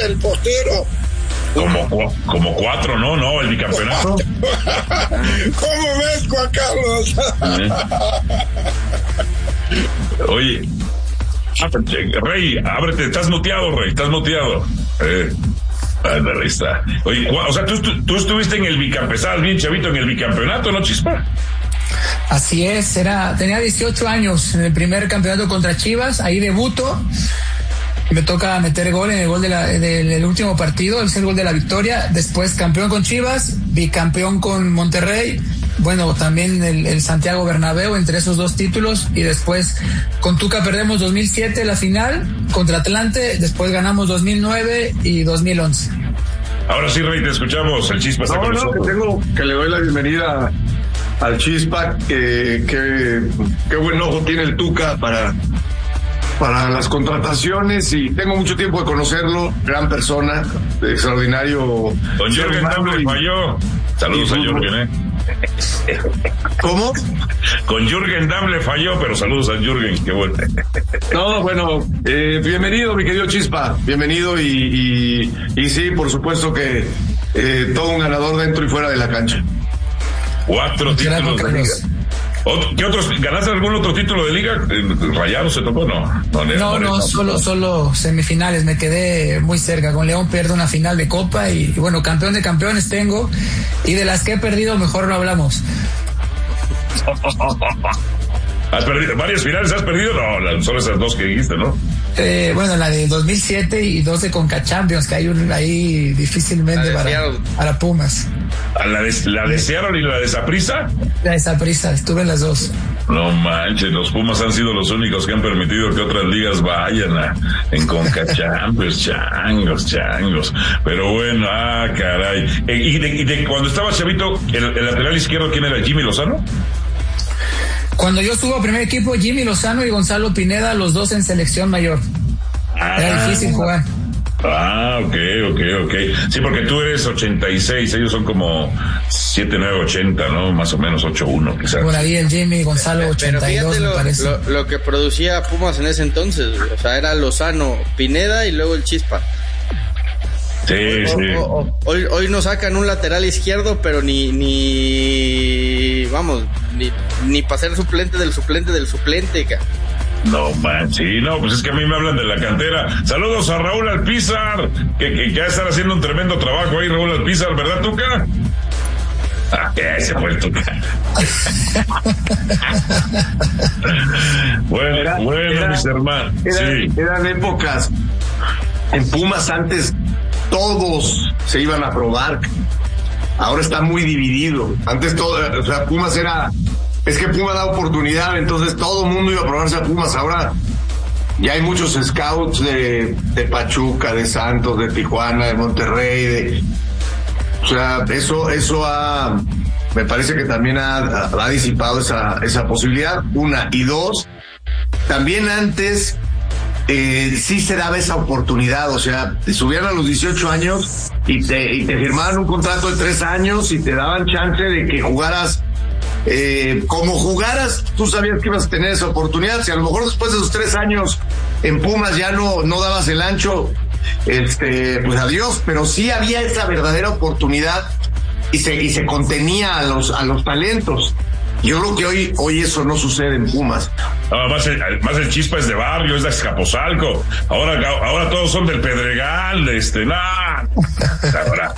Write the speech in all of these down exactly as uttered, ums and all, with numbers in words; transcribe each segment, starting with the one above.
el portero? Como, como cuatro, ¿no? No, el bicampeonato. ¿Cómo ves, Juan Carlos? Oye, Rey, ábrete, estás muteado, Rey, estás muteado. Eh, ándale, ahí está. Oye, o sea, tú, tú, tú estuviste en el bicampeonato, estabas bien chavito en el bicampeonato, ¿no, Chispa? Así es, era, tenía dieciocho años en el primer campeonato contra Chivas, ahí debuto. Me toca meter gol en el gol de la, de, del último partido, es el gol de la victoria. Después campeón con Chivas, bicampeón con Monterrey. Bueno, también el, el Santiago Bernabéu, entre esos dos títulos. Y después con Tuca perdemos dos mil siete la final contra Atlante. Después ganamos dos mil nueve y dos mil once. Ahora sí, Rey, te escuchamos. El Chispa está no, con no, nosotros. Que, tengo, que le doy la bienvenida al Chispa. Que, que, que buen ojo tiene el Tuca para... para las contrataciones, y tengo mucho tiempo de conocerlo, gran persona, extraordinario. Don Jürgen Damm le falló. Saludos a Jürgen, ¿eh? ¿Cómo? Con Jürgen Damm le falló, pero saludos a Jürgen, qué bueno. No, bueno, eh, bienvenido, mi querido Chispa, bienvenido, y, y, y sí, por supuesto que eh, todo un ganador dentro y fuera de la cancha. Cuatro títulos de liga. ¿Qué otros? ¿Ganaste algún otro título de liga? ¿Rayados se tocó? No, no, no, no, no solo, solo semifinales. Me quedé muy cerca. Con León pierdo una final de Copa y, bueno, campeón de campeones tengo. Y de las que he perdido, mejor no hablamos. ¿Has perdido? ¿Varias finales has perdido? No, solo esas dos que dijiste, ¿no? Eh, bueno, la de dos mil siete y dos de Conca Champions, que hay un, ahí difícilmente para, para Pumas. ¿La de, la de Seattle y la de Saprissa? La de Saprissa, estuve en las dos. No manches, los Pumas han sido los únicos que han permitido que otras ligas vayan a, en Conca Champions, changos, changos. Pero bueno, ah, caray. Eh, ¿Y, de, y de cuando estaba chavito, el, el lateral izquierdo, quién era? ¿Jimmy Lozano? Cuando yo estuve a primer equipo, Jimmy Lozano y Gonzalo Pineda, los dos en selección mayor. Ah, era difícil jugar. Ah, ok, ok, ok. Sí, porque tú eres ochenta y seis, ellos son como siete nueve ochenta, ¿no? Más o menos ocho uno, quizás. Por ahí el Jimmy, Gonzalo ochenta y dos, Pero me parece. Lo, lo que producía Pumas en ese entonces, o sea, era Lozano, Pineda y luego el Chispa. Sí, hoy, sí. Hoy, hoy, hoy nos sacan un lateral izquierdo, pero ni, ni, vamos, ni, ni para ser suplente del suplente del suplente, ca. No, man, sí, no, pues es que a mí me hablan de la cantera. Saludos a Raúl Alpizar, que, que, que va a estar haciendo un tremendo trabajo ahí, Raúl Alpizar, ¿verdad, Tuca? Ah, que se fue el Tuca. bueno, era, bueno, era, mis hermanos. Era, sí. Eran épocas. En Pumas antes todos se iban a probar. Ahora está muy dividido. Antes todo, o sea, Pumas era... Es que Pumas da oportunidad, entonces todo el mundo iba a probarse a Pumas. Ahora ya hay muchos scouts de, de Pachuca, de Santos, de Tijuana, de Monterrey, de... O sea, eso, eso ha... Me parece que también ha, ha disipado esa, esa posibilidad, una. Y dos, también antes... Eh, sí se daba esa oportunidad, o sea, te subían a los dieciocho años y te, y te firmaban un contrato de tres años y te daban chance de que jugaras, eh, como jugaras, tú sabías que ibas a tener esa oportunidad. Si a lo mejor después de esos tres años en Pumas ya no, no dabas el ancho, este, pues adiós, pero sí había esa verdadera oportunidad y se, y se contenía a los, a los talentos. Yo creo que hoy, hoy eso no sucede en Pumas. No, más, el, más el Chispa es de barrio, es de Azcapotzalco. Ahora, ahora todos son del Pedregal, de este, nah. Ahora,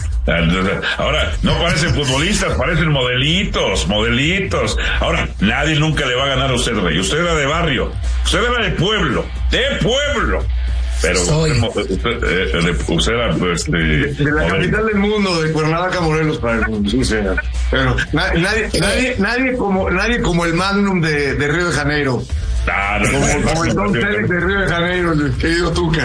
ahora no parecen futbolistas, parecen modelitos, modelitos. Ahora, nadie nunca le va a ganar a usted, Rey. Usted era de barrio, usted era de pueblo, de pueblo. Pero Soy. usted, usted, usted era, pues, de, de la capital del mundo, de Cuernavaca, Morelos, para el mundo, sí, señor. Pero nadie, nadie, nadie, nadie como, nadie como el Magnum de, de Río de Janeiro. Ah, no, como, no, como el Don Félix de Río de Janeiro, el querido Tuca.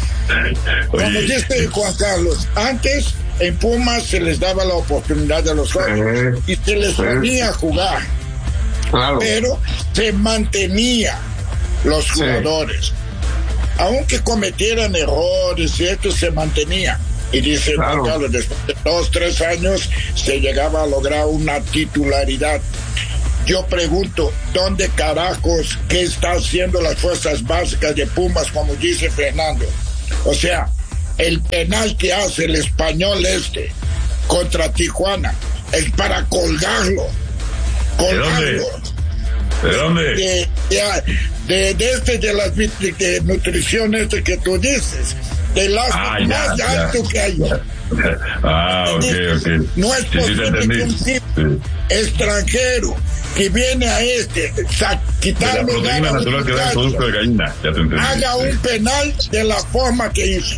Como dijiste, Juan Carlos, antes en Pumas se les daba la oportunidad a los jóvenes y se les ponía a jugar. Claro. Pero se mantenía los jugadores. Sí. Aunque cometieran errores y esto se mantenía. Y dice, claro. Carlos, después de dos, tres años se llegaba a lograr una titularidad. Yo pregunto, ¿dónde carajos, qué está haciendo las fuerzas básicas de Pumas, como dice Fernando? O sea, el penal que hace el Español este contra Tijuana es para colgarlo. colgarlo. ¿De dónde? De, de, de, de este, de las de, de nutrición este que tú dices, de las ah, más ya, alto ya. que hay. Ah, ok, ok. No es sí, posible sí, que un tipo sí. extranjero que viene a este sa, quitar de la proteína natural que da el producto de gallina, ya te entendí. Haga sí. un penal de la forma que hizo.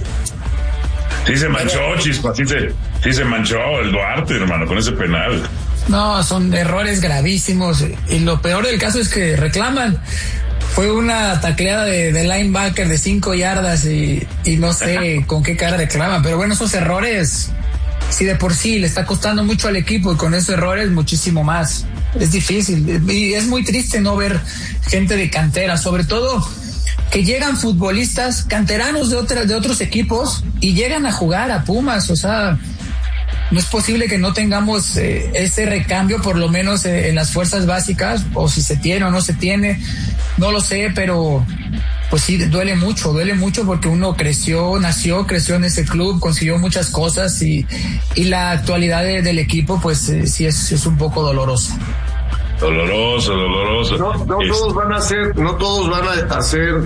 Sí se manchó, Pero, Chispa, sí se, sí se manchó el Duarte, hermano, con ese penal. No, son errores gravísimos y lo peor del caso es que reclaman. Fue una tacleada de, de linebacker de cinco yardas y, y no sé con qué cara reclaman, pero bueno, esos errores, si de por sí le está costando mucho al equipo y con esos errores muchísimo más. Es difícil y es muy triste no ver gente de cantera, sobre todo que llegan futbolistas canteranos de otras de otros equipos y llegan a jugar a Pumas, o sea, no es posible que no tengamos eh, ese recambio por lo menos eh, en las fuerzas básicas, o si se tiene o no se tiene, no lo sé, pero pues sí, duele mucho, duele mucho porque uno creció, nació, creció en ese club, consiguió muchas cosas y, y la actualidad de, del equipo pues eh, sí es, es un poco dolorosa. Doloroso, doloroso. No, no es... todos van a ser, no todos van a hacer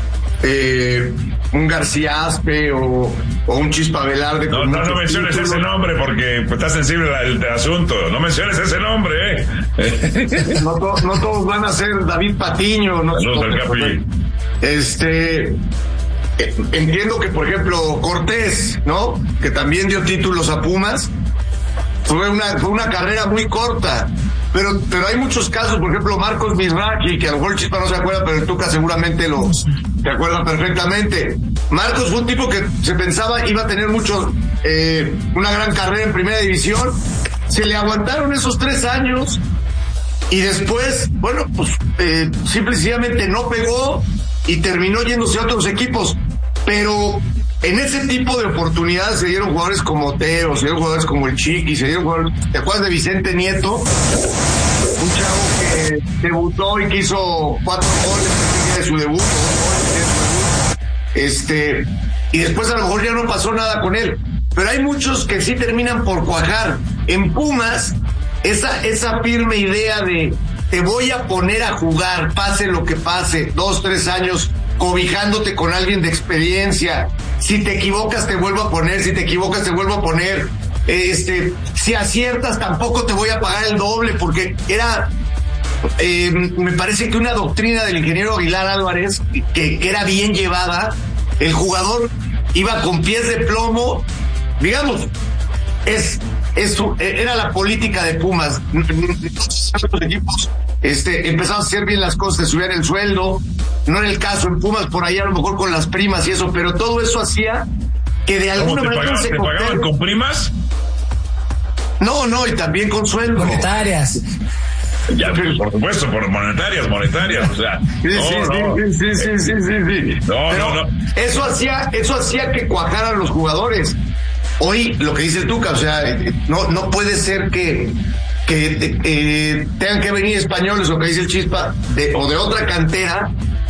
eh, un García Aspe o, o un Chispa Velarde. No, no, no menciones títulos. Ese nombre porque está sensible el, el asunto. No menciones ese nombre, eh. No, to, no todos van a ser David Patiño. No, Saludos al Capi. Este, entiendo que por ejemplo Cortés, ¿no? Que también dio títulos a Pumas. Fue una, fue una carrera muy corta. Pero, pero hay muchos casos, por ejemplo, Marcos Mizrachi, que a lo mejor el Chispa no se acuerda, pero el Tuca seguramente lo se acuerda perfectamente. Marcos fue un tipo que se pensaba iba a tener mucho, eh, una gran carrera en primera división. Se le aguantaron esos tres años y después, bueno, pues eh, simplemente no pegó y terminó yéndose a otros equipos. Pero en ese tipo de oportunidades se dieron jugadores como Teo, se dieron jugadores como el Chiqui, se dieron jugadores, ¿te acuerdas de Vicente Nieto? Un chavo que debutó y que hizo cuatro goles de su debut, este, y después a lo mejor ya no pasó nada con él. Pero hay muchos que sí terminan por cuajar. En Pumas, esa, esa firme idea de te voy a poner a jugar, pase lo que pase, dos, tres años, cobijándote con alguien de experiencia. Si te equivocas te vuelvo a poner, si te equivocas te vuelvo a poner. Este, si aciertas tampoco te voy a pagar el doble, porque era, eh, me parece que una doctrina del ingeniero Aguilar Álvarez que, que era bien llevada. El jugador iba con pies de plomo, digamos, es, es era la política de Pumas. Los equipos este, empezaban a hacer bien las cosas, subían el sueldo. No era el caso en Pumas, por ahí a lo mejor con las primas y eso, pero todo eso hacía que de alguna ¿Cómo te manera pagaban, se ¿te pagaban con primas? No, no, y también con sueldo. Monetarias. Ya, por supuesto, por monetarias, monetarias, o sea. Sí, no, sí, no. sí, sí, sí, sí, sí, sí. No, pero no, no. Eso hacía, eso hacía que cuajaran los jugadores. Hoy, lo que dice el Tuca, o sea, no, no puede ser que, que eh, tengan que venir españoles, o que dice el Chispa, de, o de otra cantera,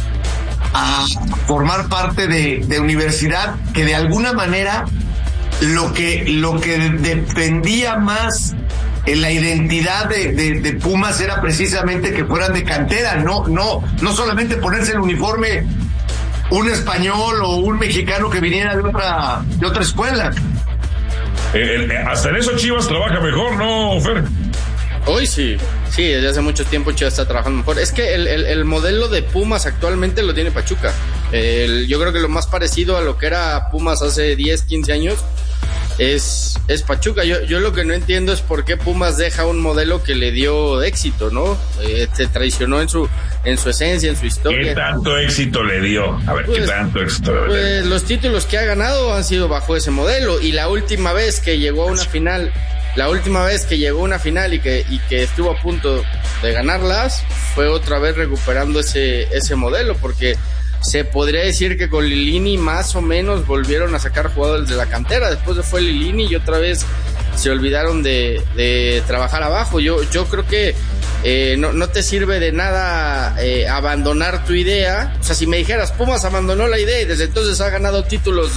a formar parte de, de universidad que de alguna manera lo que lo que dependía más en la identidad de, de, de Pumas era precisamente que fueran de cantera, no no no solamente ponerse el uniforme un español o un mexicano que viniera de otra de otra escuela. Eh, eh, hasta en eso Chivas trabaja mejor, ¿no, Fer? Hoy sí, sí, desde hace mucho tiempo Chivas está trabajando mejor. Es que el, el, el modelo de Pumas actualmente lo tiene Pachuca. El, yo creo que lo más parecido a lo que era Pumas hace diez, quince años es, es Pachuca. Yo, yo lo que no entiendo es por qué Pumas deja un modelo que le dio éxito, ¿no? Eh, se traicionó en su, en su esencia, en su historia. ¿Qué tanto éxito le dio? A ver, pues, ¿qué tanto éxito le dio? Pues los títulos que ha ganado han sido bajo ese modelo, y la última vez que llegó a una final... La última vez que llegó a una final y que, y que estuvo a punto de ganarlas fue otra vez recuperando ese, ese modelo, porque se podría decir que con Lilini más o menos volvieron a sacar jugadores de la cantera. Después se fue Lilini y otra vez se olvidaron de, de trabajar abajo. Yo, yo creo que eh, no, no te sirve de nada eh, abandonar tu idea. O sea, si me dijeras, Pumas abandonó la idea y desde entonces ha ganado títulos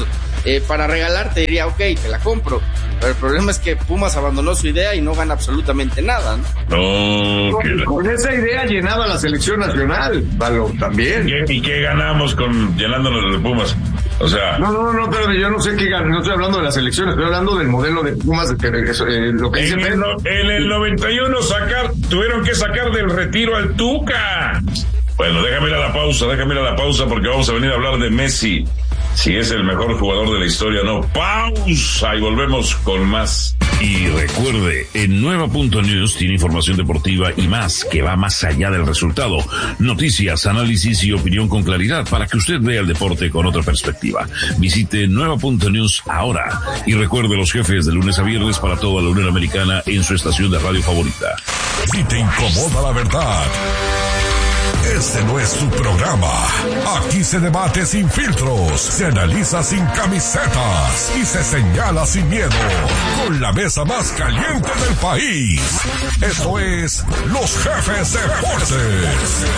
eh, para regalar te diría, ok, te la compro. Pero el problema es que Pumas abandonó su idea y no gana absolutamente nada, ¿no? No, con, con esa idea llenaba la selección nacional, Valo, también. ¿Y qué, y qué ganamos con llenándonos de Pumas? O sea... No, no, no, pero yo no sé qué ganan, no estoy hablando de las elecciones, estoy hablando del modelo de Pumas, de que, eh, lo que dice en, el, en el noventa y uno sacar, tuvieron que sacar del retiro al Tuca. Bueno, déjame ir a la pausa, déjame ir a la pausa porque vamos a venir a hablar de Messi. Si es el mejor jugador de la historia, no. Pausa y volvemos con más. Y recuerde, en Nueva punto News tiene información deportiva y más que va más allá del resultado. Noticias, análisis y opinión con claridad para que usted vea el deporte con otra perspectiva. Visite Nueva punto News ahora y recuerde los jefes de lunes a viernes para toda la Unión Americana en su estación de radio favorita. Si te incomoda la verdad, este no es su programa. Aquí se debate sin filtros, se analiza sin camisetas y se señala sin miedo. Con la mesa más caliente del país. Esto es Los Jefes Deportes.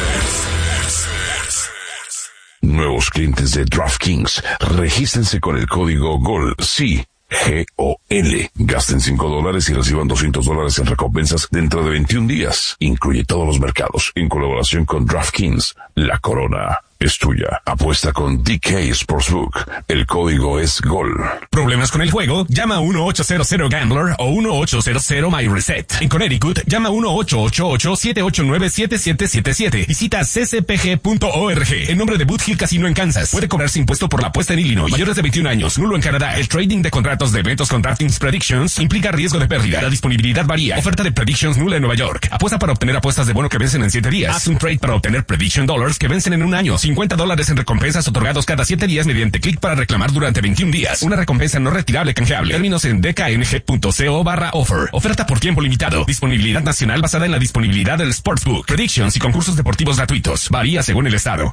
Nuevos clientes de DraftKings, regístrense con el código GOL. Sí. G O L. Gasten cinco dólares y reciban doscientos dólares en recompensas dentro de veintiún días. Incluye todos los mercados en colaboración con DraftKings. La corona es tuya. Apuesta con D K Sportsbook. El código es GOL. ¿Problemas con el juego? Llama a uno ocho cero cero Gambler o uno ocho cero cero My Reset. En Connecticut, llama a uno ocho ocho ocho siete ocho nueve siete siete siete siete. Visita c c p g punto org. En nombre de Boot Hill Casino en Kansas. Puede cobrarse impuesto por la apuesta en Illinois. Mayores de veintiún años. Nulo en Canadá. El trading de contratos de eventos con DraftKings Predictions implica riesgo de pérdida. La disponibilidad varía. Oferta de Predictions nula en Nueva York. Apuesta para obtener apuestas de bono que vencen en siete días. Haz un trade para obtener Prediction Dollars que vencen en un año. cincuenta dólares en recompensas otorgados cada siete días mediante clic para reclamar durante veintiún días. Una recompensa no retirable canjeable. Términos en d k n g punto co barra offer. Oferta por tiempo limitado. Disponibilidad nacional basada en la disponibilidad del Sportsbook. Predictions y concursos deportivos gratuitos. Varía según el estado.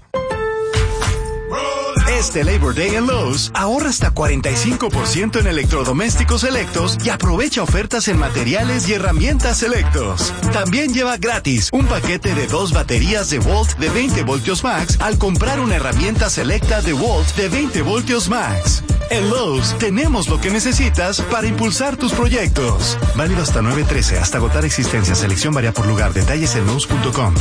Este Labor Day en Lowe's, ahorra hasta cuarenta y cinco por ciento en electrodomésticos selectos y aprovecha ofertas en materiales y herramientas selectos. También lleva gratis un paquete de dos baterías de Volt de veinte voltios max al comprar una herramienta selecta de Volt de veinte voltios max. En Lowe's tenemos lo que necesitas para impulsar tus proyectos. Válido hasta nueve trece, hasta agotar existencia. Selección varía por lugar. Detalles en Lowe's punto com.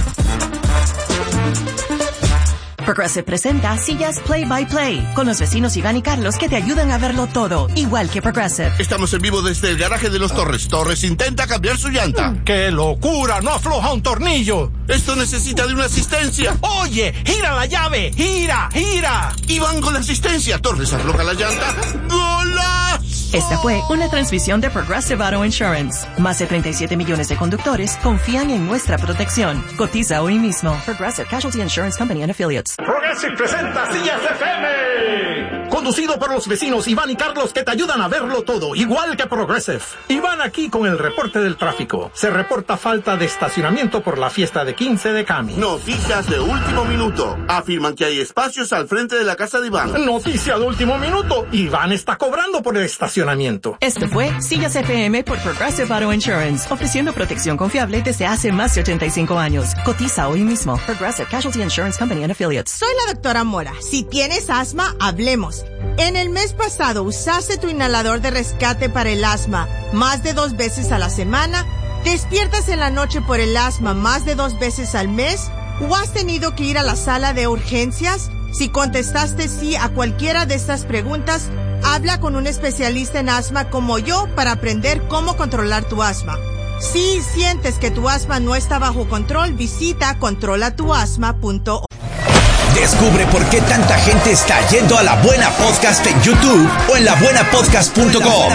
Progressive presenta Sillas Play by Play, con los vecinos Iván y Carlos que te ayudan a verlo todo, igual que Progressive. Estamos en vivo desde el garaje de los Torres. Torres intenta cambiar su llanta. ¡Qué locura! ¡No afloja un tornillo! Esto necesita de una asistencia. ¡Oye! ¡Gira la llave! ¡Gira! ¡Gira! Iván con la asistencia. Torres afloja la llanta. ¡Golazo! Esta fue una transmisión de Progressive Auto Insurance. Más de treinta y siete millones de conductores confían en nuestra protección. Cotiza hoy mismo. Progressive Casualty Insurance Company and Affiliates. Progressive presenta Sillas F M. Conducido por los vecinos Iván y Carlos que te ayudan a verlo todo, igual que Progressive. Iván aquí con el reporte del tráfico. Se reporta falta de estacionamiento por la fiesta de quince de Cami. Noticias de último minuto. Afirman que hay espacios al frente de la casa de Iván. Noticia de último minuto. Iván está cobrando por el estacionamiento. Este fue Sillas F M por Progressive Auto Insurance, ofreciendo protección confiable desde hace más de ochenta y cinco años. Cotiza hoy mismo. Progressive Casualty Insurance Company and Affiliates. Soy la doctora Mora. Si tienes asma, hablemos. En el mes pasado usaste tu inhalador de rescate para el asma más de dos veces a la semana, despiertas en la noche por el asma más de dos veces al mes, o has tenido que ir a la sala de urgencias. Si contestaste sí a cualquiera de estas preguntas, habla con un especialista en asma como yo para aprender cómo controlar tu asma. Si sientes que tu asma no está bajo control, visita controla tu asma punto org. Descubre por qué tanta gente está yendo a La Buena Podcast en YouTube o en la buena podcast punto com.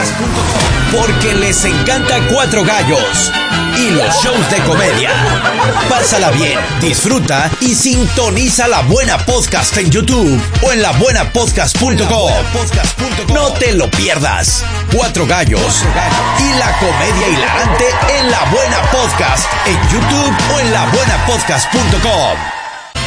Porque les encanta Cuatro Gallos y los shows de comedia. Pásala bien, disfruta y sintoniza La Buena Podcast en YouTube o en la buena podcast punto com. No te lo pierdas. Cuatro Gallos y la comedia hilarante en La Buena Podcast en YouTube o en la buena podcast punto com.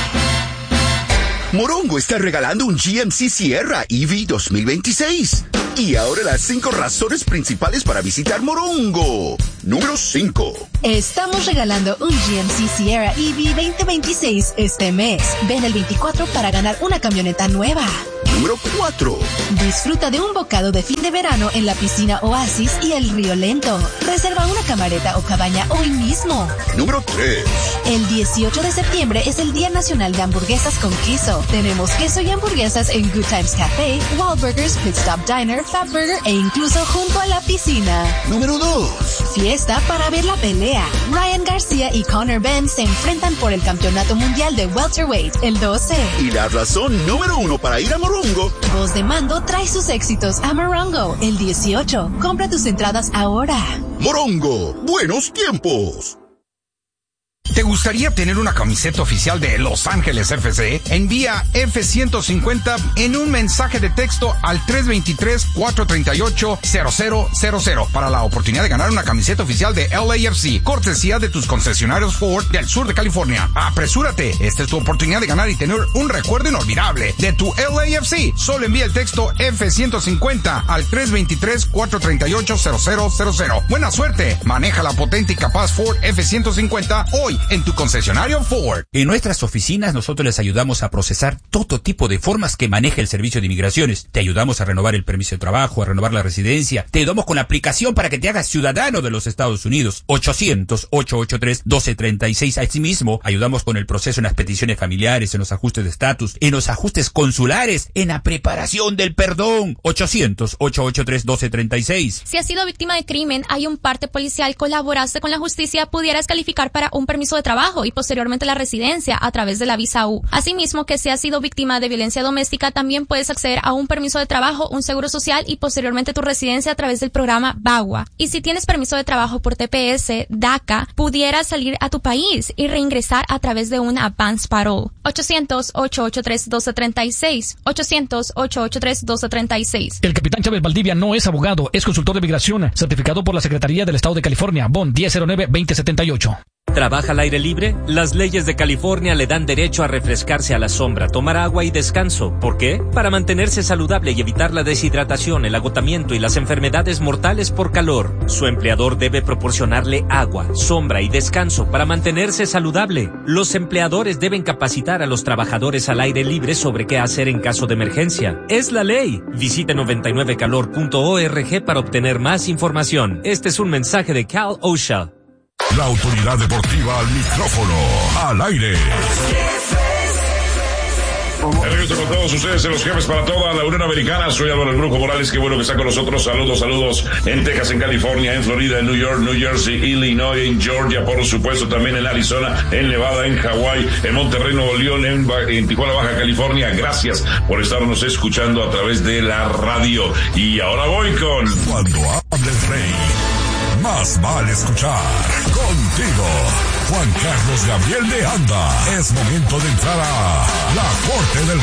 Morongo está regalando un G M C Sierra E V dos mil veintiséis. Y ahora las cinco razones principales para visitar Morongo. Número cinco. Estamos regalando un G M C Sierra E V veinte veintiséis este mes. Ven el veinticuatro para ganar una camioneta nueva. Número cuatro. Disfruta de un bocado de fin de verano en la piscina Oasis y el Río Lento. Reserva una camareta o cabaña hoy mismo. Número tres. El dieciocho de septiembre es el Día Nacional de Hamburguesas con Queso. Tenemos queso y hamburguesas en Good Times Café, Wahlburgers, Pit Stop Diner, Fatburger e incluso junto a la piscina. Número dos. Fiesta para ver la pelea. Ryan García y Conor Benn se enfrentan por el Campeonato Mundial de Welterweight el doce. Y la razón número uno para ir a Morongo. Voz de Mando trae sus éxitos a Morongo el dieciocho. Compra tus entradas ahora. Morongo, buenos tiempos. ¿Te gustaría tener una camiseta oficial de Los Ángeles F C? Envía F ciento cincuenta en un mensaje de texto al tres dos tres, cuatro tres ocho, cero cero cero cero para la oportunidad de ganar una camiseta oficial de L A F C, cortesía de tus concesionarios Ford del sur de California. ¡Apresúrate! Esta es tu oportunidad de ganar y tener un recuerdo inolvidable de tu L A F C. Solo envía el texto F ciento cincuenta al tres dos tres, cuatro tres ocho, cero cero cero cero. ¡Buena suerte! Maneja la potente y capaz Ford F ciento cincuenta hoy en tu concesionario Ford. En nuestras oficinas nosotros les ayudamos a procesar todo tipo de formas que maneja el Servicio de Inmigraciones. Te ayudamos a renovar el permiso de trabajo, a renovar la residencia. Te ayudamos con la aplicación para que te hagas ciudadano de los Estados Unidos. ochocientos, ochocientos ochenta y tres, doce treinta y seis. Asimismo, ayudamos con el proceso en las peticiones familiares, en los ajustes de estatus, en los ajustes consulares, en la preparación del perdón. ochocientos, ochocientos ochenta y tres, doce treinta y seis. Si has sido víctima de crimen, hay un parte policial, colaboraste con la justicia, pudieras calificar para un permiso de trabajo y posteriormente la residencia a través de la visa U. Asimismo, que si has sido víctima de violencia doméstica, también puedes acceder a un permiso de trabajo, un seguro social y posteriormente tu residencia a través del programa VAWA. Y si tienes permiso de trabajo por T P S, DACA, pudieras salir a tu país y reingresar a través de un advance parole. ochocientos, ochocientos ochenta y tres, doce treinta y seis. ochocientos, ochocientos ochenta y tres, doce treinta y seis. El capitán Chávez Valdivia no es abogado, es consultor de migración, certificado por la Secretaría del Estado de California, B O N diez cero nueve, veinte setenta y ocho. ¿Trabaja al aire libre? Las leyes de California le dan derecho a refrescarse a la sombra, tomar agua y descanso. ¿Por qué? Para mantenerse saludable y evitar la deshidratación, el agotamiento y las enfermedades mortales por calor. Su empleador debe proporcionarle agua, sombra y descanso para mantenerse saludable. Los empleadores deben capacitar a los trabajadores al aire libre sobre qué hacer en caso de emergencia. Es la ley. Visite noventa y nueve calor punto org para obtener más información. Este es un mensaje de Cal OSHA. La autoridad deportiva al micrófono, al aire. De regreso con todos ustedes en los jefes para toda la Unión Americana. Soy Álvaro El Brujo Morales, qué bueno que está con nosotros. Saludos, saludos en Texas, en California, en Florida, en New York, New Jersey, Illinois, en Georgia, por supuesto, también en Arizona, en Nevada, en Hawái, en Monterrey, Nuevo León, en, en Tijuana, Baja California. Gracias por estarnos escuchando a través de la radio. Y ahora voy con... Cuando hable el rey, más vale escuchar contigo, Juan Carlos Gabriel de Anda. Es momento de entrar a la Corte del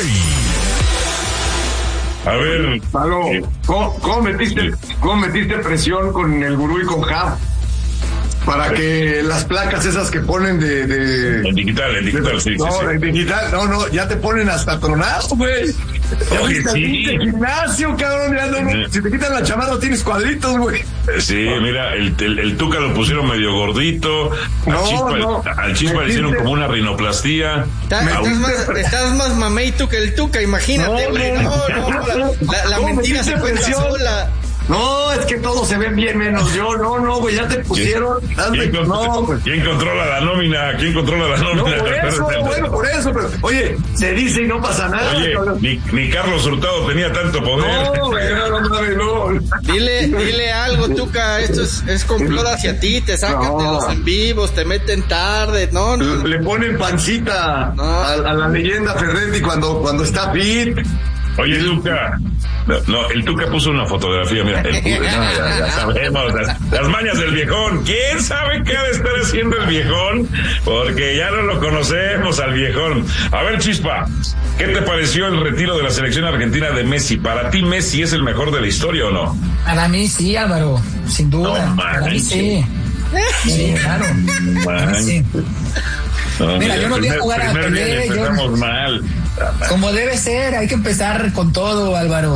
Rey. A ver, Palo, ¿cómo, cómo metiste, cómo metiste presión con el gurú y con Jab? Para que las placas esas que ponen de... de en digital, en digital, de, sí, no, sí, sí. en digital, no, no, ya te ponen hasta tronado, güey. Oye, sí. Gimnasio, cabrón, ya no, no, si te quitan la chamarra tienes cuadritos, güey. Sí, mira, el, el, el Tuca lo pusieron medio gordito, al no, Chispa, no. al Chispa le hicieron como una rinoplastía. Estás, estás, más, estás más mameito que el Tuca, imagínate, güey. No, no, no, la, la, la mentira se cuenta sola. No, es que todos se ven bien menos yo. No, no, güey, ya te pusieron. ¿Quién, ¿Quién, no, pues. ¿Quién controla la nómina? ¿Quién controla la nómina? No, por eso, bueno, por eso, pero, oye, se dice y no pasa nada. Oye, ni, ni Carlos Hurtado tenía tanto poder. No, güey, no, no, no, no. Dile, dile algo, Tuca, esto es, es complot hacia ti, te sacan no. de los en vivos, te meten tarde, no, no. Le ponen pancita no. a, a la leyenda Ferretti cuando, cuando está fit. Oye, Tuca, no, el Tuca puso una fotografía, mira, el, no, ya, ya sabemos, las, las mañas del viejón. ¿Quién sabe qué ha de estar haciendo el viejón? Porque ya no lo conocemos al viejón. A ver, Chispa, ¿qué te pareció el retiro de la selección argentina de Messi? ¿Para ti Messi es el mejor de la historia o no? Para mí sí, Álvaro, sin duda. No, para mí sí. Sí, claro. Sí. No, mira, yo no voy a jugar a Pelé. Empezamos yo... mal. Como debe ser, hay que empezar con todo, Álvaro.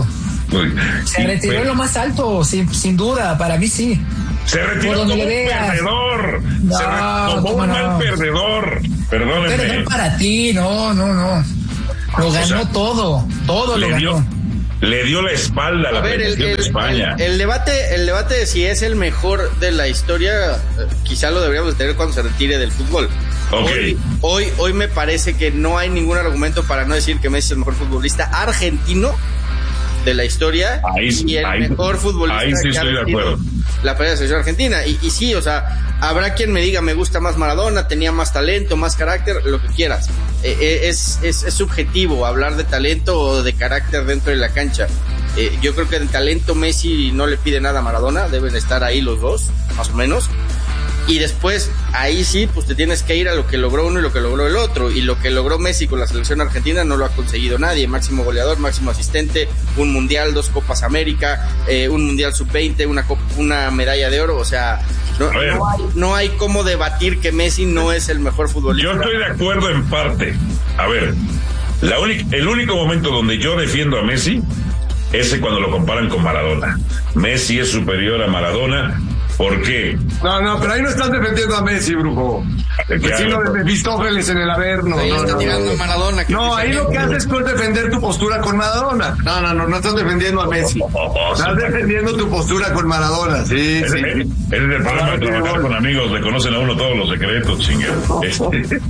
Se retiró en lo más alto, sin, sin duda, para mí sí. Se retiró como un perdedor. No, se re- como un no. mal perdedor. Perdónenme. Perdedor para ti, no, no, no. Lo ganó o sea, todo, todo lo ganó. Dio, le dio la espalda a la ver, selección el, de España. El, el debate, el debate de si es el mejor de la historia, quizá lo deberíamos tener cuando se retire del fútbol. Okay. Hoy, hoy, hoy me parece que no hay ningún argumento para no decir que Messi es el mejor futbolista argentino de la historia ahí, y el ahí, mejor futbolista ahí sí que estoy ha de acuerdo. La primera selección argentina. Y, y sí, o sea, habrá quien me diga me gusta más Maradona, tenía más talento, más carácter, lo que quieras. Eh, es, es, es subjetivo hablar de talento o de carácter dentro de la cancha. Eh, yo creo que de talento Messi no le pide nada a Maradona, deben estar ahí los dos, más o menos. Y después, ahí sí, pues te tienes que ir a lo que logró uno y lo que logró el otro. Y lo que logró Messi con la selección argentina no lo ha conseguido nadie. Máximo goleador, máximo asistente, un mundial, dos Copas América, eh, un mundial sub veinte, una, una medalla de oro. O sea, no, no, hay, no hay cómo debatir que Messi no es el mejor futbolista. Yo estoy de acuerdo en parte. A ver, la única, el único momento donde yo defiendo a Messi es cuando lo comparan con Maradona. Messi es superior a Maradona. ¿Por qué? No, no, pero ahí no estás defendiendo a Messi, brujo. Vecino de Mefistófeles en el Averno. Ahí no, está no, tirando no. Maradona. No, ahí lo que haces es defender tu postura con Maradona. No, no, no, no estás defendiendo a Messi. Estás defendiendo tu postura con Maradona, sí, ese, sí. Ese es el problema de trabajar con amigos, le conocen a uno todos los secretos, chingado. Este.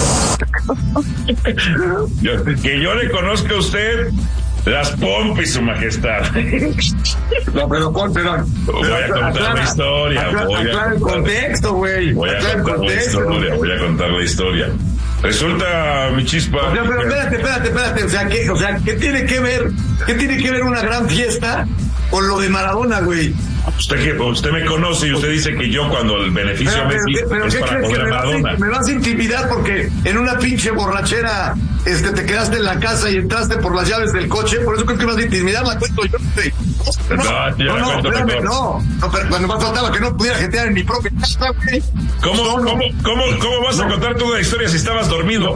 yo, que yo le conozca a usted las pompis, su majestad. No, pero, pero voy a contar aclara, la historia. Aclara, voy a aclara contar, el contexto, güey. Voy a contar la historia, voy a contar la historia. Resulta, mi chispa. O sea, pero espérate, espérate, espérate. O sea, ¿qué, o sea, ¿qué tiene que ver? ¿Qué tiene que ver una gran fiesta con lo de Maradona, güey? Usted que usted me conoce y usted dice que yo cuando el beneficio pero, a Messi pero, pero, es ¿qué para crees que poner a Maradona? Vas, me vas a intimidar porque en una pinche borrachera este, te quedaste en la casa y entraste por las llaves del coche, por eso creo que vas a intimidar, la cuento yo. No, no, no, no, espérame, no, no, pero cuando más faltaba que no pudiera jetear en mi propia casa, güey. ¿Cómo, no, cómo, cómo, cómo vas no. a contar toda la historia si estabas dormido?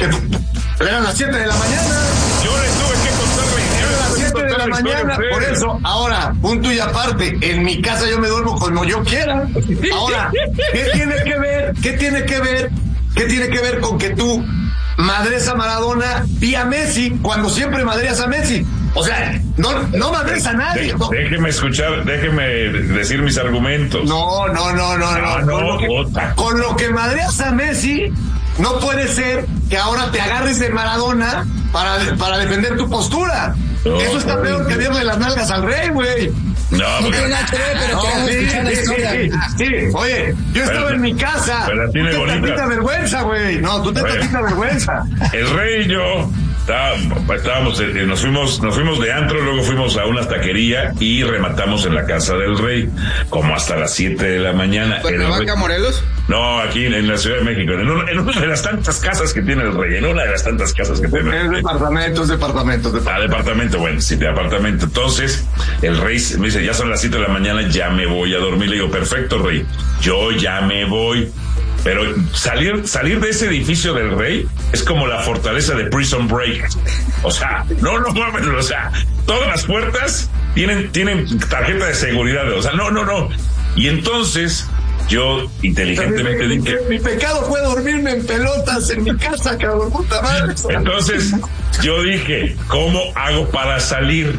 Eran las siete de la mañana. Yo les tuve que contar la historia. Eran las siete de la mañana, por eso. Ahora, punto y aparte, en mi casa yo me duermo como yo quiera. Ahora, ¿qué tiene que ver? ¿Qué tiene que ver? ¿Qué tiene que ver con que tú madres a Maradona y a Messi cuando siempre madreas a Messi? O sea, no, no madres a nadie. De, déjeme escuchar, déjeme decir mis argumentos. No, no, no, no, ah, no. no Con, lo que, con lo que madreas a Messi, no puede ser que ahora te agarres de Maradona para, para defender tu postura. No, Eso está peor que darle las nalgas al rey, güey. No, no tiene nada que ver, pero no, sí, sí, sí, sí, sí. Oye, yo estaba pero, en mi casa. Pero tiene tú te tantita vergüenza, güey. No, tú te tantita vergüenza. El rey y yo estábamos, nos fuimos, nos fuimos de antro, luego fuimos a una taquería y rematamos en la casa del rey, como hasta las siete de la mañana. ¿Cuernavaca, Morelos? No, aquí en la Ciudad de México, en una, en una de las tantas casas que tiene el rey, en una de las tantas casas que tiene el rey. Es departamento, es departamento, departamento. Ah, departamento, bueno, sí, de apartamento. Entonces, el rey me dice, ya son las siete de la mañana, ya me voy a dormir. Le digo, perfecto, rey, yo ya me voy. Pero salir, salir de ese edificio del rey es como la fortaleza de Prison Break. O sea, no, no mames, o sea, todas las puertas tienen, tienen tarjeta de seguridad. O sea, no, no, no. Y entonces, yo inteligentemente mi, dije... Mi, mi pecado fue dormirme en pelotas en mi casa, cabrón, puta madre. Entonces, yo dije, ¿cómo hago para salir?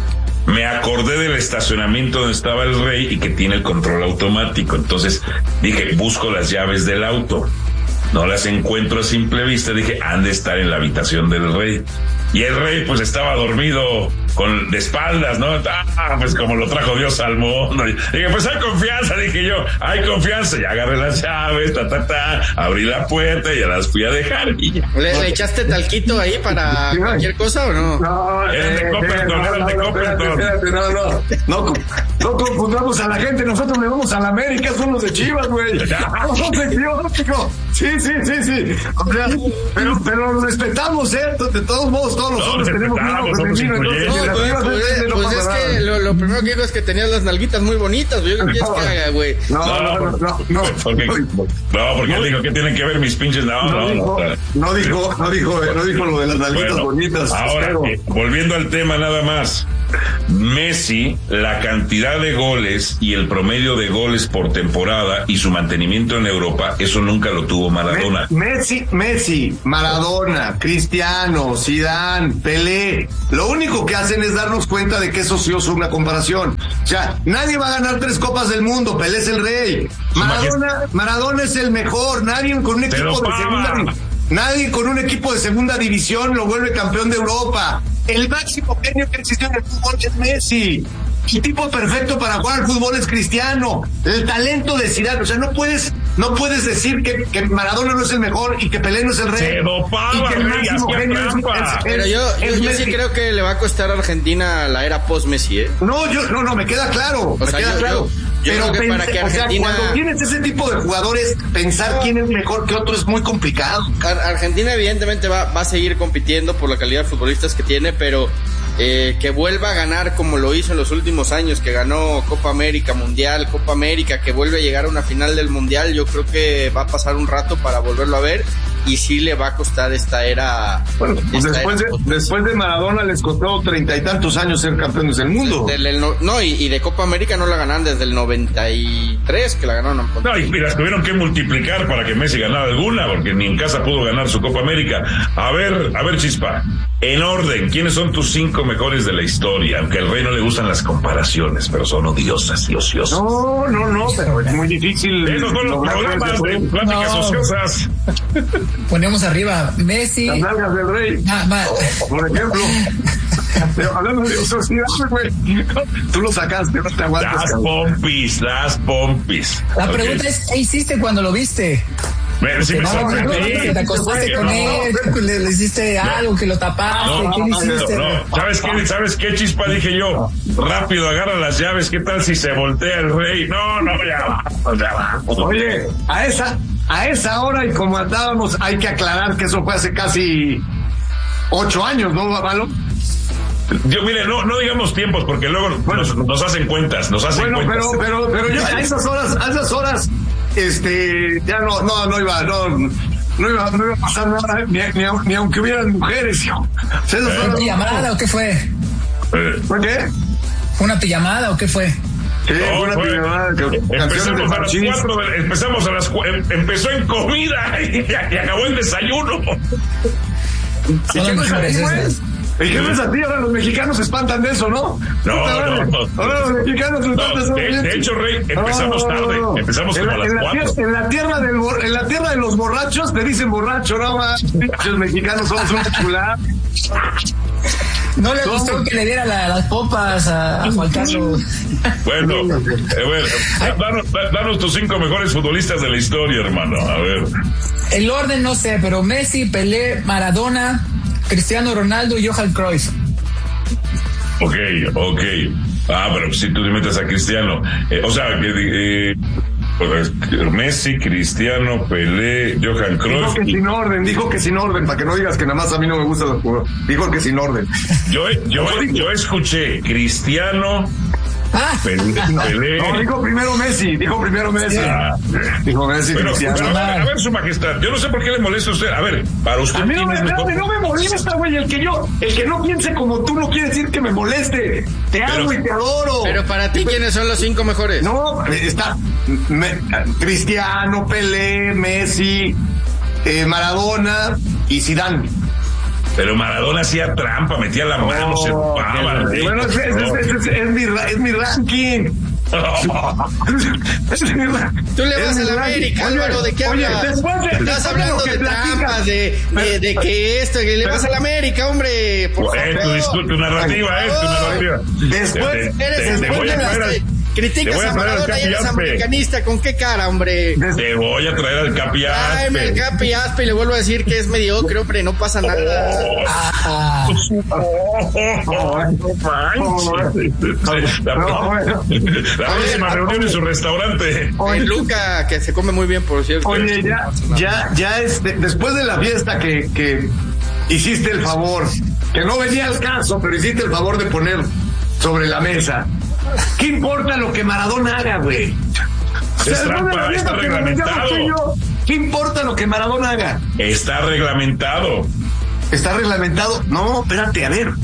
Me acordé del estacionamiento donde estaba el rey y que tiene el control automático. Entonces dije, busco las llaves del auto. No las encuentro a simple vista. Dije, han de estar en la habitación del rey. Y el rey pues estaba dormido con de espaldas, ¿no? Ah, pues como lo trajo Dios al mundo. Dije, pues hay confianza, dije yo, hay confianza. Ya agarré las llaves, ta, ta, ta, abrí la puerta y ya las fui a dejar. Y ya. ¿Le, ¿Le echaste talquito ahí para sí, cualquier cosa o no? No, eran de Copperton, eran de Copperton. No, no, no, no confundamos a la gente, nosotros le vamos a la América, son los de Chivas, güey. No, no, sí, sí, sí, sí. O sea, pero, pero lo respetamos, ¿eh? De todos modos, todos los no, hombres tenemos mismo femenino, entonces... No, pues, pues, no pues es que lo, lo primero que digo es que tenías las nalguitas muy bonitas, güey. ¿Qué quieres que haga, güey? No, no, no, no. No, porque, no, porque él dijo que tienen que ver mis pinches. No, no, no. No dijo, no dijo, no dijo lo de las nalguitas bueno, bonitas. Ahora, eh, volviendo al tema nada más. Messi, la cantidad de goles y el promedio de goles por temporada y su mantenimiento en Europa, eso nunca lo tuvo Maradona. Messi, Messi, Maradona, Cristiano, Zidane, Pelé, lo único que hacen es darnos cuenta de que eso sí es una comparación. O sea, nadie va a ganar tres copas del mundo, Pelé es el rey. Maradona, Maradona es el mejor, nadie con un equipo de segunda nadie con un equipo de segunda división lo vuelve campeón de Europa. El máximo genio que existe en el fútbol es Messi. El tipo perfecto para jugar al fútbol es Cristiano. El talento de Zidane, o sea, no puedes, no puedes decir que, que Maradona no es el mejor y que Pelé no es el rey. Se dopaba, y que el rey, máximo genio es, es, es, Pero yo, yo, yo sí creo que le va a costar a Argentina la era post-Messi, ¿eh? No, yo, no, no, me queda claro, o me sea, queda yo, claro. Yo, yo pero creo que pense, para que Argentina... o sea, cuando tienes ese tipo de jugadores, pensar quién es mejor que otro es muy complicado. Argentina evidentemente va, va a seguir compitiendo por la calidad de futbolistas que tiene, pero eh, que vuelva a ganar como lo hizo en los últimos años, que ganó Copa América, Mundial, Copa América, que vuelve a llegar a una final del Mundial, yo creo que va a pasar un rato para volverlo a ver y sí le va a costar esta era. Bueno, pues esta después, era, de, después de Maradona les costó treinta y tantos años ser campeones del mundo. Desde el, no, y, y de Copa América no la ganaron desde el noventa y tres que la ganaron. No, y las tuvieron que multiplicar para que Messi ganara alguna, porque ni en casa pudo ganar su Copa América. A ver, a ver, Chispa, en orden, ¿quiénes son tus cinco mejores de la historia? Aunque al rey no le gustan las comparaciones, pero son odiosas y ociosas. No, no, no, pero es muy difícil. Esos son los programas de pláticas no. ociosas. Ponemos arriba Messi. Las nalgas del rey. Ah, ma... Por ejemplo. Pero hablando de ociosidad, güey. Tú lo sacaste, no te aguantas. Las cabrón. pompis, las pompis. La okay. pregunta es, ¿qué hiciste cuando lo viste? Me, sí me no, no, no, te acostaste con no, él, no, le, le hiciste no, algo, que lo tapaste, no, ¿qué no, hiciste? No, no. ¿Sabes qué? ¿Sabes qué, Chispa? Dije yo, rápido, agarra las llaves, ¿qué tal si se voltea el rey? No, no, ya va, ya va. Oye, a esa, a esa hora y como andábamos, hay que aclarar que eso fue hace casi ocho años, ¿no, Babalo? Yo, mire, no, no digamos tiempos, porque luego bueno, nos, nos hacen cuentas, nos hacen bueno, cuentas. Pero, pero, pero yo a esas horas, a esas horas, este, ya no, no, no iba, no, no iba, no iba a pasar nada, ni, ni, ni aunque hubieran mujeres, hijo. ¿Fue una pijamada o qué fue? Eh. ¿Fue qué? ¿Fue una pijamada o qué fue? Sí, no, una fue, pijamada. Que, empezamos a las cuatro, de, empezamos a las em, empezó en comida y, y acabó el desayuno. ¿Y qué nos es? ¿Y qué ves a ti? Ahora los mexicanos se espantan de eso, ¿no? No, no, no. Ahora los mexicanos se espantan no, de, de hecho, Rey, empezamos no, tarde. Empezamos como a las cuatro. En la tierra del en la tierra de los borrachos te dicen borracho, no más. Los mexicanos somos un chulada. No le gustó que le diera la, las popas a, a Juan Carlos. Bueno, eh, bueno danos, danos tus cinco mejores futbolistas de la historia, hermano. A ver. El orden no sé, pero Messi, Pelé, Maradona, Cristiano Ronaldo y Johan Cruyff. Ok, ok. Ah, pero si tú te metes a Cristiano. Eh, o sea, que... Eh, Messi, Cristiano, Pelé, Johan Cruyff. Dijo que y... sin orden, dijo que sin orden, para que no digas que nada más a mí no me gusta el juego. Dijo que sin orden. Yo, yo, yo escuché Cristiano, ah, Pelé, no, Pelé. No, dijo primero Messi, dijo primero Messi. Ah, dijo Messi, pero, Cristiano. Pero, a, ver, a ver, su majestad, yo no sé por qué le molesta a usted. A ver, para usted. A mí no me, no, no me molesta, güey. El que yo, el que no piense como tú no quiere decir que me moleste. Te pero, amo y te adoro. Pero para ti, ¿quiénes son los cinco mejores? No, está me, Cristiano, Pelé, Messi, eh, Maradona y Zidane. Pero Maradona hacía trampa, metía la mano, oh, se empaba. Bueno, es, es, es, es, es, mi, es mi ranking. Tú le vas a la América, Álvaro, ¿de qué hablas? Oye, después de, estás hablando de trampas, de, de, de que esto, que le vas a la América, hombre. Por eh, tu, disculpe, tu narrativa, eh, tu narrativa. Después, te, te, eres te, te voy a traer criticas a, a Maradona y eres americanista, ¿con qué cara, hombre? Te voy a traer al Capi Aspe. Tráeme al Capi Aspe y le vuelvo a decir que es mediocre, hombre, no pasa nada. Oh, oh, la próxima reunión en su restaurante. Oye, Luca, que se come muy bien, por cierto. Oye, ya, ya, ya este, después de la fiesta que, que hiciste el favor, que no venía al caso, pero hiciste el favor de poner sobre la mesa. ¿Qué importa lo que Maradona haga, güey? O sea, es trampa, está reglamentado. Yo, ¿qué importa lo que Maradona haga? Está reglamentado. ¿Está reglamentado? No, espérate, a ver.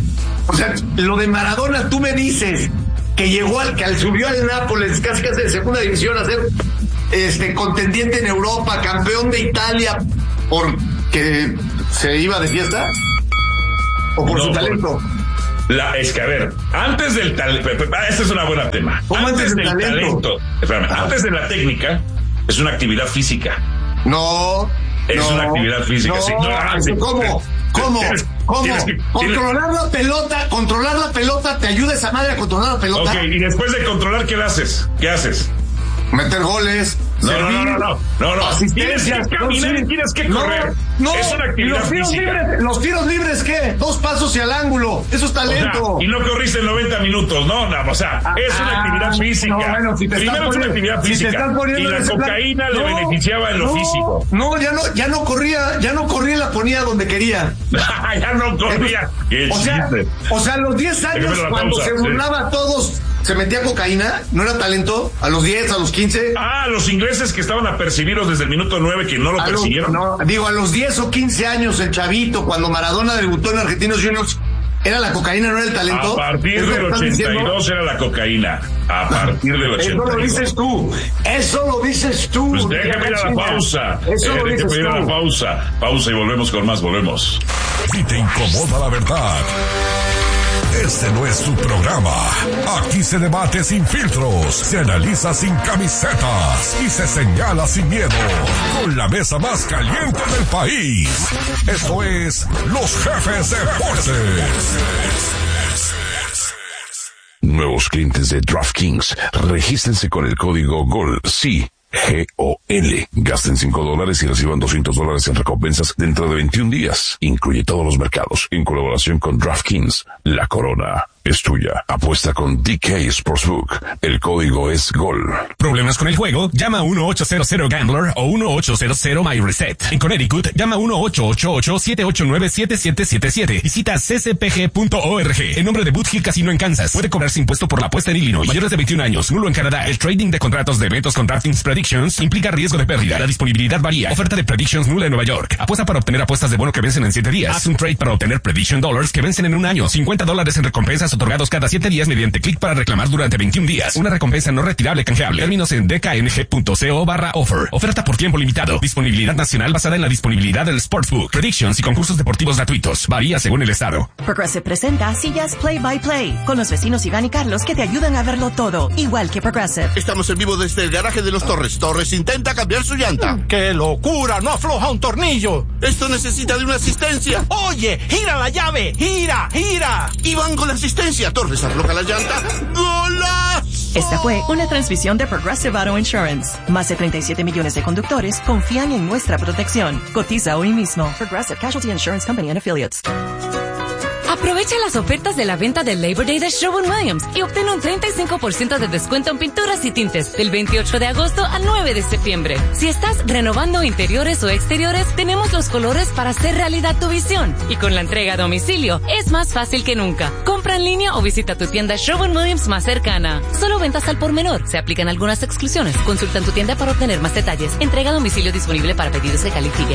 O sea, lo de Maradona, tú me dices que llegó al, que al subió al Nápoles, casi casi de segunda división, a ser este contendiente en Europa, campeón de Italia, porque se iba de fiesta, o por no, su talento. La, es que, a ver, antes del talento, este es un buen tema. ¿Cómo antes, antes del talento? talento, espérame, ah. antes de la técnica, es una actividad física. No. Es no, una actividad física, no, sí. No, sí. ¿Cómo? ¿Cómo? Tienes, ¿Cómo? tienes que, controlar tienes... la pelota, controlar la pelota, ¿te ayuda esa madre a controlar la pelota? Ok, y después de controlar, ¿qué haces? ¿Qué haces? Meter goles. No, servir, no, no, no, no, no. Tienes que caminar y tienes que correr. No, no. Es una actividad ¿Y los tiros física. libres, los tiros libres qué? Dos pasos y al ángulo. Eso es talento. O sea, y no corriste en noventa minutos, no, no, o sea, ah, es una actividad física. No, bueno, si te Primero es una actividad física. Si te y la cocaína plan... le no, beneficiaba en lo no, físico. No, ya no, ya no corría, ya no corría y la ponía donde quería. Ya no corría. Qué o sea, o sea, a los diez años, cuando pausa, se burlaba sí. a todos, ¿se metía cocaína? ¿No era talento? ¿A los diez, a los quince? Ah, los ingleses que estaban apercibidos desde el minuto nueve que no lo a persiguieron. Los, no, digo, a los diez o quince años, el chavito, cuando Maradona debutó en Argentinos Juniors, ¿era la cocaína, no era el talento? A partir del ochenta y dos era la cocaína. A partir del ochenta y dos. Eso lo dices tú. Eso lo dices tú. Pues déjame ir a la pausa. Eso eh, lo dices déjame ir a la pausa. Pausa y volvemos con más. Volvemos. Si te incomoda la verdad, este no es tu programa. Aquí se debate sin filtros, se analiza sin camisetas y se señala sin miedo. Con la mesa más caliente del país. Esto es Los Jefes Deportes. Nuevos clientes de DraftKings, regístrense con el código GOL, sí, G O L. Gasten cinco dólares y reciban doscientos dólares en recompensas dentro de veintiún días. Incluye todos los mercados, en colaboración con DraftKings. La corona es tuya. Apuesta con D K Sportsbook. El código es GOL. ¿Problemas con el juego? Llama a uno ocho cero cero Gambler o uno ocho cero cero My Reset. En Connecticut, llama a uno ocho ocho ocho siete ocho nueve siete siete siete siete. Visita c c p g punto org. En nombre de Boot Hill Casino en Kansas. Puede cobrarse impuesto por la apuesta en Illinois. Mayores de veintiún años. Nulo en Canadá. El trading de contratos de eventos con DraftKings Predictions implica riesgo de pérdida. La disponibilidad varía. Oferta de Predictions nula en Nueva York. Apuesta para obtener apuestas de bono que vencen en siete días. Haz un trade para obtener Prediction Dollars que vencen en un año. cincuenta dólares en recompensas otorgados cada siete días mediante clic para reclamar durante veintiún días. Una recompensa no retirable canjeable. Términos en d k n g punto co barra offer. Oferta por tiempo limitado. Disponibilidad nacional basada en la disponibilidad del Sportsbook. Predictions y concursos deportivos gratuitos. Varía según el estado. Progressive presenta Sillas Play by Play con los vecinos Iván y Carlos que te ayudan a verlo todo, igual que Progressive. Estamos en vivo desde el garaje de los Torres. Torres intenta cambiar su llanta. ¡Qué locura! ¡No afloja un tornillo! Esto necesita de una asistencia. Oye, gira la llave. Gira, gira. Iván con la asistencia. Torres afloja la llanta. ¡Golazo! Esta fue una transmisión de Progressive Auto Insurance. Más de treinta y siete millones de conductores confían en nuestra protección. Cotiza hoy mismo. Progressive Casualty Insurance Company and Affiliates. Aprovecha las ofertas de la venta del Labor Day de Sherwin-Williams y obtén un treinta y cinco por ciento de descuento en pinturas y tintes del veintiocho de agosto al nueve de septiembre. Si estás renovando interiores o exteriores, tenemos los colores para hacer realidad tu visión. Y con la entrega a domicilio, es más fácil que nunca. Compra en línea o visita tu tienda Sherwin-Williams más cercana. Solo ventas al por menor. Se aplican algunas exclusiones. Consulta en tu tienda para obtener más detalles. Entrega a domicilio disponible para pedidos que califiquen.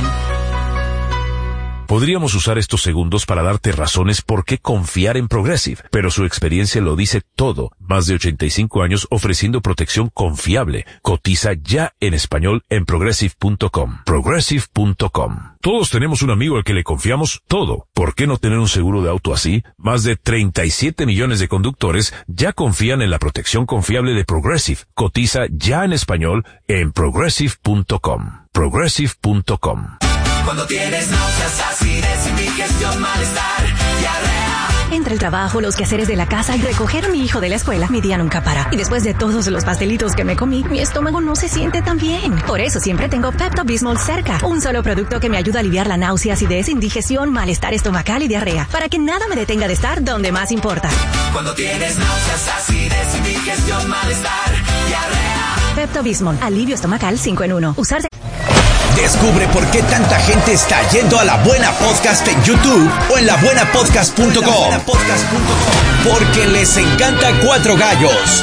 Podríamos usar estos segundos para darte razones por qué confiar en Progressive, pero su experiencia lo dice todo. Más de ochenta y cinco años ofreciendo protección confiable. Cotiza ya en español en progressive punto com. progressive punto com. Todos tenemos un amigo al que le confiamos todo. ¿Por qué no tener un seguro de auto así? Más de treinta y siete millones de conductores ya confían en la protección confiable de Progressive. Cotiza ya en español en progressive punto com. progressive punto com. Cuando tienes náuseas, acidez, indigestión, malestar, diarrea. Entre el trabajo, los quehaceres de la casa y recoger a mi hijo de la escuela, mi día nunca para. Y después de todos los pastelitos que me comí, mi estómago no se siente tan bien. Por eso siempre tengo Pepto-Bismol cerca. Un solo producto que me ayuda a aliviar la náusea, acidez, indigestión, malestar estomacal y diarrea. Para que nada me detenga de estar donde más importa. Cuando tienes náuseas, acidez, indigestión, malestar, diarrea. Pepto-Bismol, alivio estomacal cinco en uno. Usarse... Descubre por qué tanta gente está yendo a La Buena Podcast en YouTube o en la buena podcast punto com. Porque les encanta Cuatro Gallos.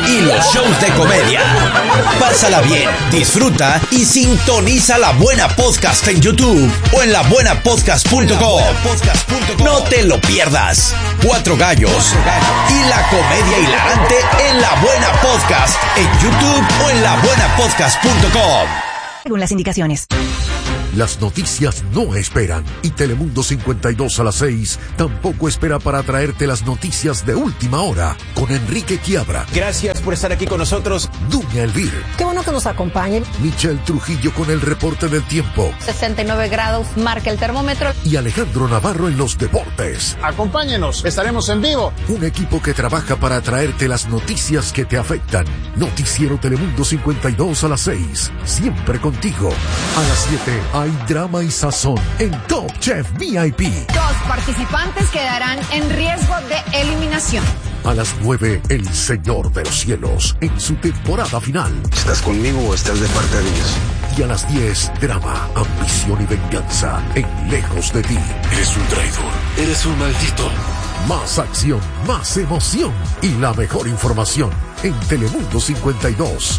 y los shows de comedia. Pásala bien, disfruta y sintoniza La Buena Podcast en YouTube o en la buena podcast punto com. No te lo pierdas. Cuatro gallos y la comedia hilarante en La Buena Podcast en YouTube o en la buena podcast punto com. Según las indicaciones. Las noticias no esperan y Telemundo cincuenta y dos a las seis tampoco espera para traerte las noticias de última hora con Enrique Quiabra. Gracias por estar aquí con nosotros. Dunia Elvir. Qué bueno que nos acompañen. Michelle Trujillo con el reporte del tiempo. sesenta y nueve grados marca el termómetro. Y Alejandro Navarro en los deportes. Acompáñenos, estaremos en vivo. Un equipo que trabaja para traerte las noticias que te afectan. Noticiero Telemundo cincuenta y dos a las seis. Siempre contigo. A las siete hay drama y sazón en Top Chef V I P. Dos participantes quedarán en riesgo de eliminación. A las nueve, El Señor de los Cielos en su temporada final. ¿Estás conmigo o estás de parte de Dios? Y a las diez, drama, ambición y venganza en Lejos de ti. Eres un traidor. Eres un maldito. Más acción, más emoción y la mejor información en Telemundo cincuenta y dos.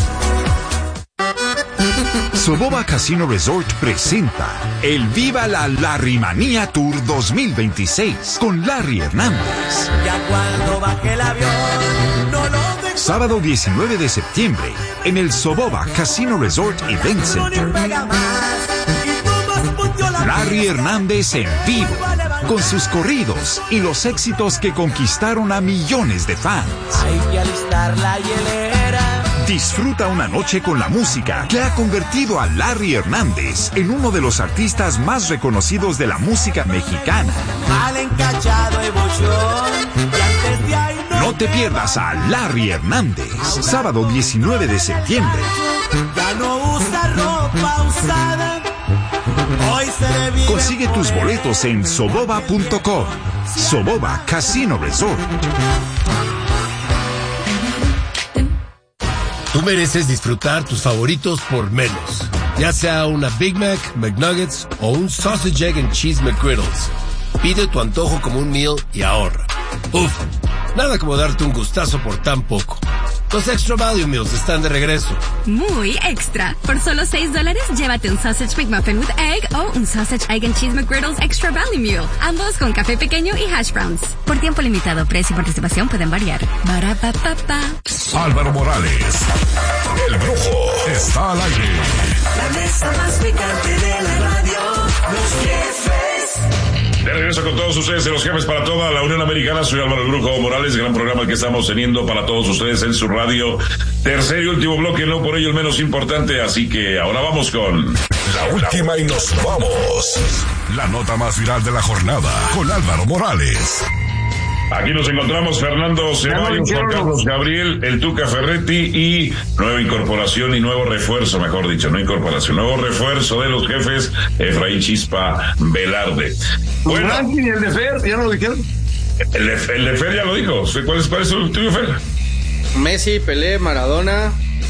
Soboba Casino Resort presenta el Viva la Larrymanía Tour dos mil veintiséis con Larry Hernández. Ya cuando baje el avión, no lo dejo. Sábado diecinueve de septiembre en el Soboba Casino Resort Event Center. Larry Hernández en vivo, con sus corridos y los éxitos que conquistaron a millones de fans. Hay que alistar la hielera. Disfruta una noche con la música que ha convertido a Larry Hernández en uno de los artistas más reconocidos de la música mexicana. Mal encachado emoción, y antes de ahí no, no te pierdas a Larry Hernández, sábado diecinueve de septiembre. Ya no usa ropa usada. Hoy se le vive. Consigue tus boletos en soboba punto com. Soboba Casino Resort. Tú mereces disfrutar tus favoritos por menos. Ya sea una Big Mac, McNuggets o un Sausage, Egg and Cheese McGriddles. Pide tu antojo como un meal y ahorra. Uf, nada como darte un gustazo por tan poco. Los Extra Value Meals están de regreso. Muy extra. Por solo seis dólares, llévate un Sausage McMuffin with Egg o un Sausage, Egg and Cheese McGriddles Extra Value Meal. Ambos con café pequeño y hash browns. Por tiempo limitado, precio y participación pueden variar. Barapapapa. Álvaro Morales, el Brujo, está al aire. La mesa más picante de la radio, los jefes. De regreso con todos ustedes en Los Jefes para toda la Unión Americana. Soy Álvaro el Brujo Morales, gran programa que estamos teniendo para todos ustedes en su radio. Tercer y último bloque, no por ello el menos importante, así que ahora vamos con... La última y nos vamos. La nota más viral de la jornada con Álvaro Morales. Aquí nos encontramos Fernando Ceballos, Juan Carlos Gabriel, el Tuca Ferretti y nueva incorporación y nuevo refuerzo, mejor dicho, no incorporación, nuevo refuerzo de Los Jefes, Efraín Chispa Velarde. Bueno, ¿y el de Fer? ¿Ya no lo dijeron? El de, el de Fer ya lo dijo. ¿Cuál es, cuál es el tuyo, Fer? Messi, Pelé, Maradona,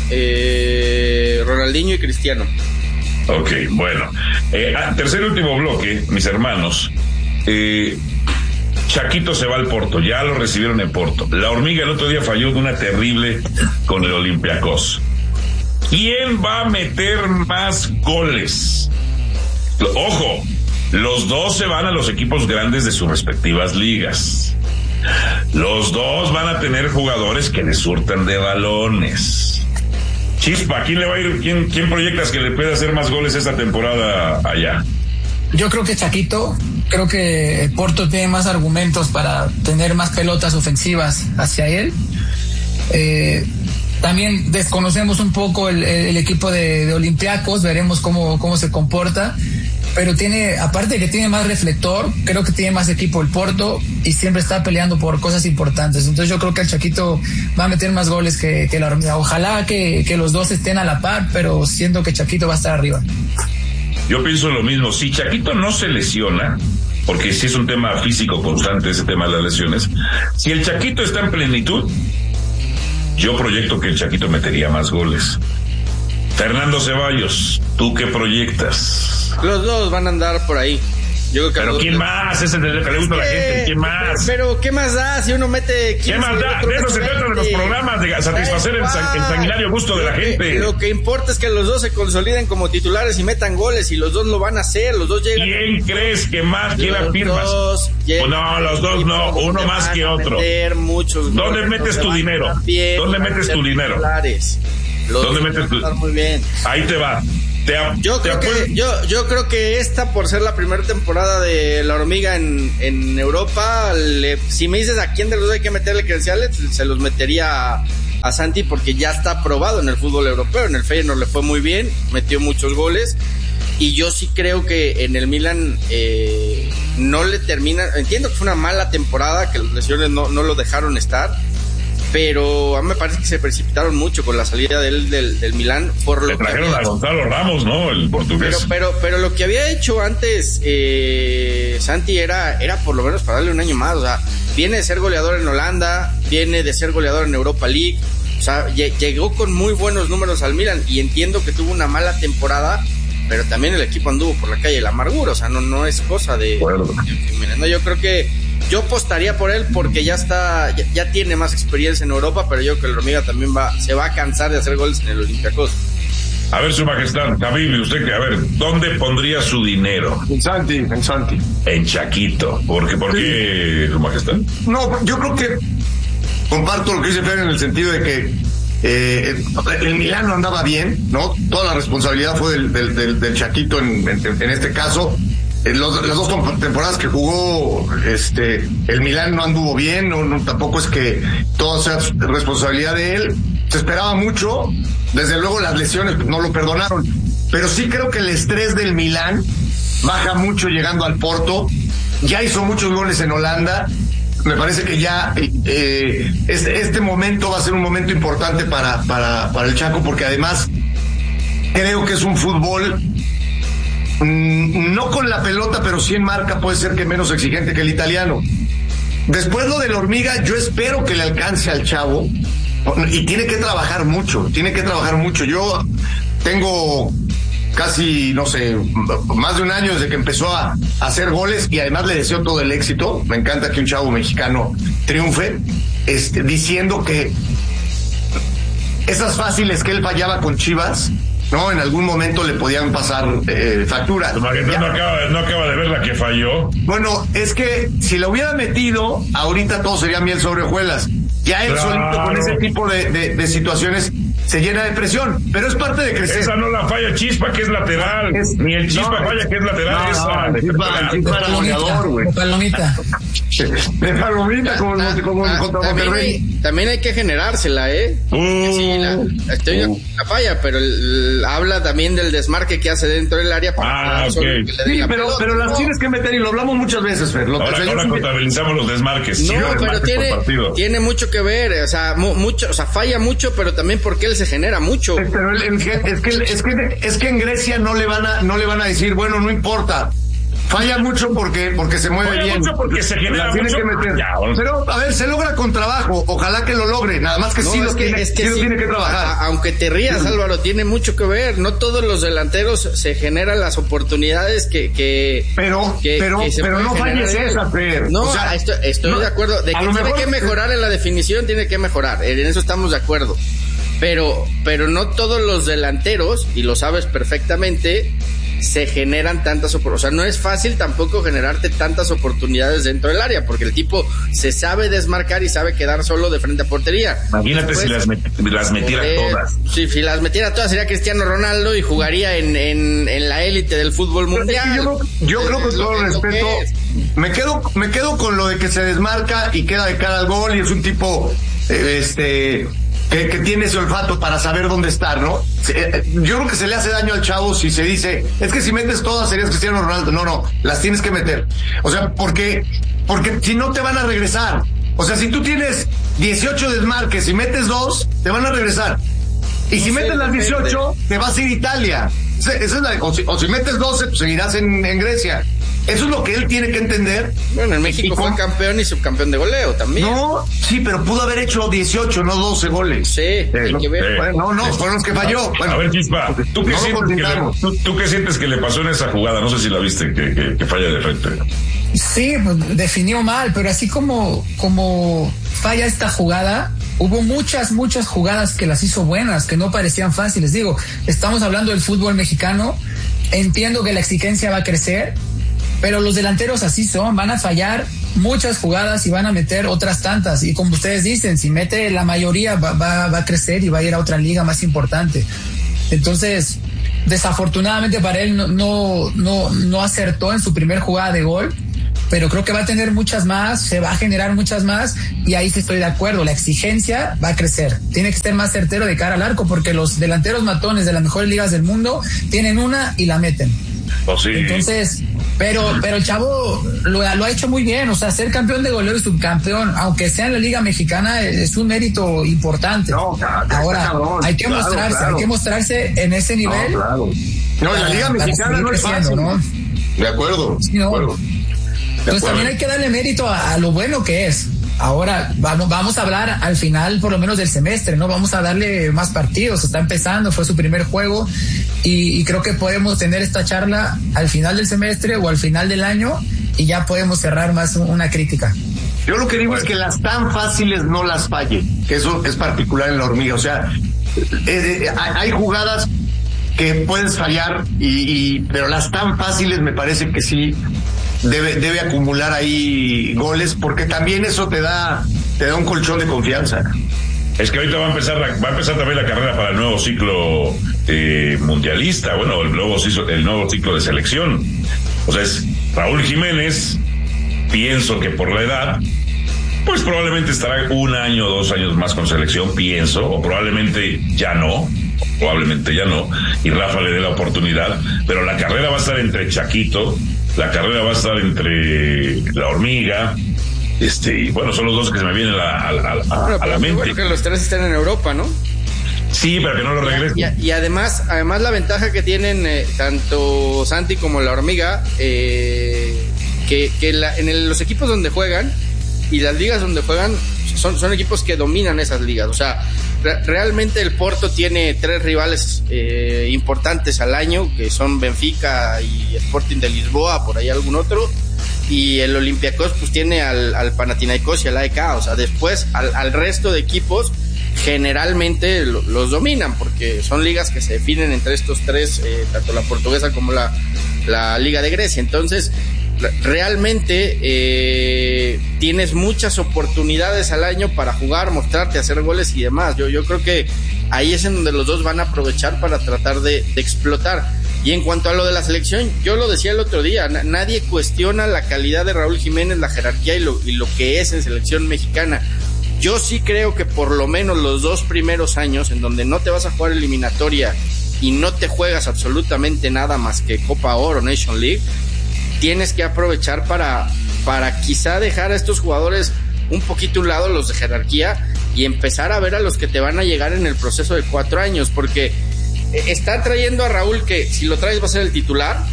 eh, Ronaldinho y Cristiano. Ok, bueno. Eh, tercer y último bloque, mis hermanos. Eh... Chaquito se va al Porto, ya lo recibieron en Porto. La Hormiga el otro día falló de una terrible con el Olympiacos. ¿Quién va a meter más goles? Ojo, los dos se van a los equipos grandes de sus respectivas ligas. Los dos van a tener jugadores que les surtan de balones. Chispa, ¿quién le va a ir? ¿Quién, quién proyectas que le pueda hacer más goles esta temporada allá? Yo creo que Chaquito, creo que Porto tiene más argumentos para tener más pelotas ofensivas hacia él. Eh, también desconocemos un poco el, el equipo de, de Olympiacos, veremos cómo, cómo se comporta, pero tiene, aparte de que tiene más reflector, creo que tiene más equipo el Porto y siempre está peleando por cosas importantes. Entonces yo creo que el Chaquito va a meter más goles que, que la Hormiga. Ojalá que, que los dos estén a la par, pero siento que Chaquito va a estar arriba. Yo pienso lo mismo. Si Chaquito no se lesiona, porque sí es un tema físico constante ese tema de las lesiones, si el Chaquito está en plenitud, yo proyecto que el Chaquito metería más goles. Fernando Ceballos, ¿tú qué proyectas? Los dos van a andar por ahí. Yo creo que pero ¿quién más? Ese es el que le gusta a la gente. ¿Quién más? Pero, pero ¿qué más da si uno mete quince? ¿Qué más da? De eso se trata de los programas de satisfacer el, san, el sanguinario gusto de la gente. Lo que importa es que los dos se consoliden como titulares y metan goles, y los dos lo van a hacer, los dos llegan. ¿Quién crees que más? ¿Quién afirmas? Dos no, los dos no, uno más que otro. Muchos ¿Dónde goles, metes tu dinero? Bien, ¿Dónde metes tu dinero? ¿Dónde metes tu dinero? Muy bien. Ahí te va. Te ap- yo, te creo que, yo, yo creo que esta, por ser la primera temporada de La Hormiga en, en Europa, le, si me dices a quién de los dos hay que meterle credenciales, se los metería a, a Santi, porque ya está probado en el fútbol europeo. En el Feyenoord le fue muy bien, metió muchos goles, y yo sí creo que en el Milan eh, no le termina. Entiendo que fue una mala temporada, que las lesiones no, no lo dejaron estar, pero a mí me parece que se precipitaron mucho con la salida del, del, del Milán. Por lo Le trajeron que a Gonzalo Ramos, ¿no? El portugués. Pero, pero, pero lo que había hecho antes eh, Santi era, era por lo menos para darle un año más. O sea, viene de ser goleador en Holanda, viene de ser goleador en Europa League. O sea, llegó con muy buenos números al Milan, y entiendo que tuvo una mala temporada, pero también el equipo anduvo por la calle de la amargura. O sea, no, no es cosa de... Bueno. de no, yo creo que yo apostaría por él porque ya está, ya, ya tiene más experiencia en Europa, pero yo creo que el Hormiga también va, se va a cansar de hacer goles en el Olympiacos. A ver, su majestad, David, usted que, a ver, ¿dónde pondría su dinero? En Santi, en Santi. En Chaquito. ¿Por qué, por qué, su majestad? No, yo creo que comparto lo que dice Fer en el sentido de que eh, el Milán no andaba bien, ¿no? Toda la responsabilidad fue del, del, del, del Chaquito en, en, en este caso. Los, las dos temporadas que jugó este el Milán no anduvo bien, no, no, tampoco es que todo sea responsabilidad de él. Se esperaba mucho, desde luego las lesiones no lo perdonaron, pero sí creo que el estrés del Milán baja mucho llegando al Porto. Ya hizo muchos goles en Holanda. Me parece que ya eh, este, este momento va a ser un momento importante para, para, para el Chaco, porque además creo que es un fútbol no con la pelota, pero sí en marca, puede ser que menos exigente que el italiano. Después lo de la Hormiga, yo espero que le alcance al chavo, y tiene que trabajar mucho, tiene que trabajar mucho. Yo tengo casi, no sé, más de un año desde que empezó a, a hacer goles, y además le deseo todo el éxito. Me encanta que un chavo mexicano triunfe, este, diciendo que esas fáciles que él fallaba con Chivas, no, en algún momento le podían pasar eh, factura. No acaba, no acaba de ver la que falló. Bueno, es que si la hubiera metido, ahorita todo sería miel sobre hojuelas. Ya él claro. solito con ese tipo de, de, de situaciones se llena de presión, pero es parte de crecer. Esa no la falla Chispa, que es lateral. Es, Ni el Chispa no, falla, que es lateral. No, esa no, Chispa, Chispa era goleador, güey. De palomita. De palomita, como, ah, como ah, contra también Monterrey. Hay, también hay que generársela, ¿eh? Uh, sí, la, estoy uh. la falla, pero el, el, habla también del desmarque que hace dentro del área. Para ah, okay. Sí, pero, pero las no. tienes que meter, y lo hablamos muchas veces, Fer. Lo ahora ahora contabilizamos los desmarques. No, sí, pero tiene, tiene mucho que ver, o sea, mu, mucho, o sea, falla mucho, pero también porque él se genera mucho. Pero el, el, es que es que es que en Grecia no le van a no le van a decir, bueno, no importa. Falla mucho porque porque se mueve falla bien. Mucho porque se genera tiene mucho. que meter. Ya, bueno. Pero a ver, se logra con trabajo. Ojalá que lo logre. Nada más que no, sí lo tiene, es que sí, sí, tiene que trabajar. A, aunque te rías, Álvaro, tiene mucho que ver. No todos los delanteros se generan las oportunidades que que pero que, pero que pero no falles esa, Fer. No, o sea, estoy, estoy no, de acuerdo. De que tiene mejor, que mejorar en la definición, tiene que mejorar. En eso estamos de acuerdo. Pero, pero no todos los delanteros, y lo sabes perfectamente, se generan tantas oportunidades. O sea, no es fácil tampoco generarte tantas oportunidades dentro del área, porque el tipo se sabe desmarcar y sabe quedar solo de frente a portería. Imagínate Después, si las, met- las metiera eh, todas. Sí, si las metiera todas sería Cristiano Ronaldo y jugaría en, en, en la élite del fútbol mundial. Yo, yo creo que con todo respeto, me quedo, me quedo con lo de que se desmarca y queda de cara al gol, y es un tipo, eh, este... Que, que tiene ese olfato para saber dónde estar, ¿no? Yo creo que se le hace daño al chavo si se dice, es que si metes todas serías Cristiano Ronaldo. No, no, las tienes que meter. O sea, porque, porque si no te van a regresar. O sea, si tú tienes dieciocho desmarques y metes dos, te van a regresar. Y si no metes sé, las dieciocho, te vas a ir a Italia. Esa es la, o, si, o si metes doce, pues seguirás en, en Grecia. Eso es lo que él tiene que entender. Bueno, en México fue campeón y subcampeón de goleo también. No, sí, pero pudo haber hecho dieciocho, no doce goles. Sí, eh, hay no, que ver. Eh, bueno, no, no, fueron los que falló. Bueno, a ver, Chispa, ¿tú qué, no sientes que le, tú, ¿tú qué sientes que le pasó en esa jugada? No sé si la viste, que, que, que falla de frente. Sí, pues definió mal, pero así como, como falla esta jugada, hubo muchas, muchas jugadas que las hizo buenas, que no parecían fáciles. Digo, estamos hablando del fútbol mexicano, entiendo que la exigencia va a crecer, pero los delanteros así son, van a fallar muchas jugadas y van a meter otras tantas. Y como ustedes dicen, si mete la mayoría va, va, va a crecer y va a ir a otra liga más importante. Entonces, desafortunadamente para él no, no, no, no acertó en su primer jugada de gol, pero creo que va a tener muchas más, se va a generar muchas más, y ahí sí estoy de acuerdo, la exigencia va a crecer, tiene que ser más certero de cara al arco, porque los delanteros matones de las mejores ligas del mundo tienen una y la meten. Oh, sí. Entonces, pero, pero el chavo lo, lo ha hecho muy bien, o sea, ser campeón de goleo y subcampeón, aunque sea en la Liga Mexicana, es un mérito importante. No, ahora, cabrón, hay que claro, mostrarse, claro. hay que mostrarse en ese nivel. No, claro. No, en la Liga Mexicana no es fácil, ¿no? De acuerdo, sí, no. de acuerdo. Entonces también hay que darle mérito a, a lo bueno que es. Ahora vamos, vamos a hablar al final por lo menos del semestre, ¿no? Vamos a darle más partidos, está empezando, fue su primer juego y, y creo que podemos tener esta charla al final del semestre o al final del año y ya podemos cerrar más una crítica. Yo lo que digo es que las tan fáciles no las falle, que eso es particular en la hormiga, o sea, eh, eh, hay jugadas que puedes fallar y, y pero las tan fáciles me parece que sí debe debe acumular ahí goles, porque también eso te da te da un colchón de confianza. Es que ahorita va a empezar la, va a empezar también la carrera para el nuevo ciclo eh, mundialista, bueno, el nuevo ciclo, el nuevo ciclo de selección. O sea, es Raúl Jiménez, pienso que por la edad, pues probablemente estará un año o dos años más con selección, pienso, o probablemente ya no, probablemente ya no, y Rafa le dé la oportunidad, pero la carrera va a estar entre Chaquito, la carrera va a estar entre la hormiga, este, y bueno, son los dos que se me vienen a, a, a, a, bueno, a la mente. Bueno que los tres estén en Europa, ¿no? Sí, pero que no lo regresen. Y, y, y además, además la ventaja que tienen eh, tanto Santi como la hormiga, eh, que, que la, en el, los equipos donde juegan y las ligas donde juegan son, son equipos que dominan esas ligas. O sea, re, realmente el Porto tiene tres rivales eh, importantes al año, que son Benfica y Sporting de Lisboa, por ahí algún otro, y el Olympiacos pues tiene al, al Panathinaikos y al A E K. O sea, después al, al resto de equipos generalmente lo, los dominan, porque son ligas que se definen entre estos tres, eh, tanto la portuguesa como la, la Liga de Grecia. Entonces realmente eh, tienes muchas oportunidades al año para jugar, mostrarte, hacer goles y demás. Yo, yo creo que ahí es en donde los dos van a aprovechar para tratar de, de explotar. Y en cuanto a lo de la selección, yo lo decía el otro día, na- nadie cuestiona la calidad de Raúl Jiménez, la jerarquía y lo, y lo que es en selección mexicana. Yo sí creo que por lo menos los dos primeros años en donde no te vas a jugar eliminatoria y no te juegas absolutamente nada más que Copa Oro, Nation League, tienes que aprovechar para, para quizá dejar a estos jugadores un poquito a un lado, los de jerarquía, y empezar a ver a los que te van a llegar en el proceso de cuatro años, porque está trayendo a Raúl, que si lo traes va a ser el titular,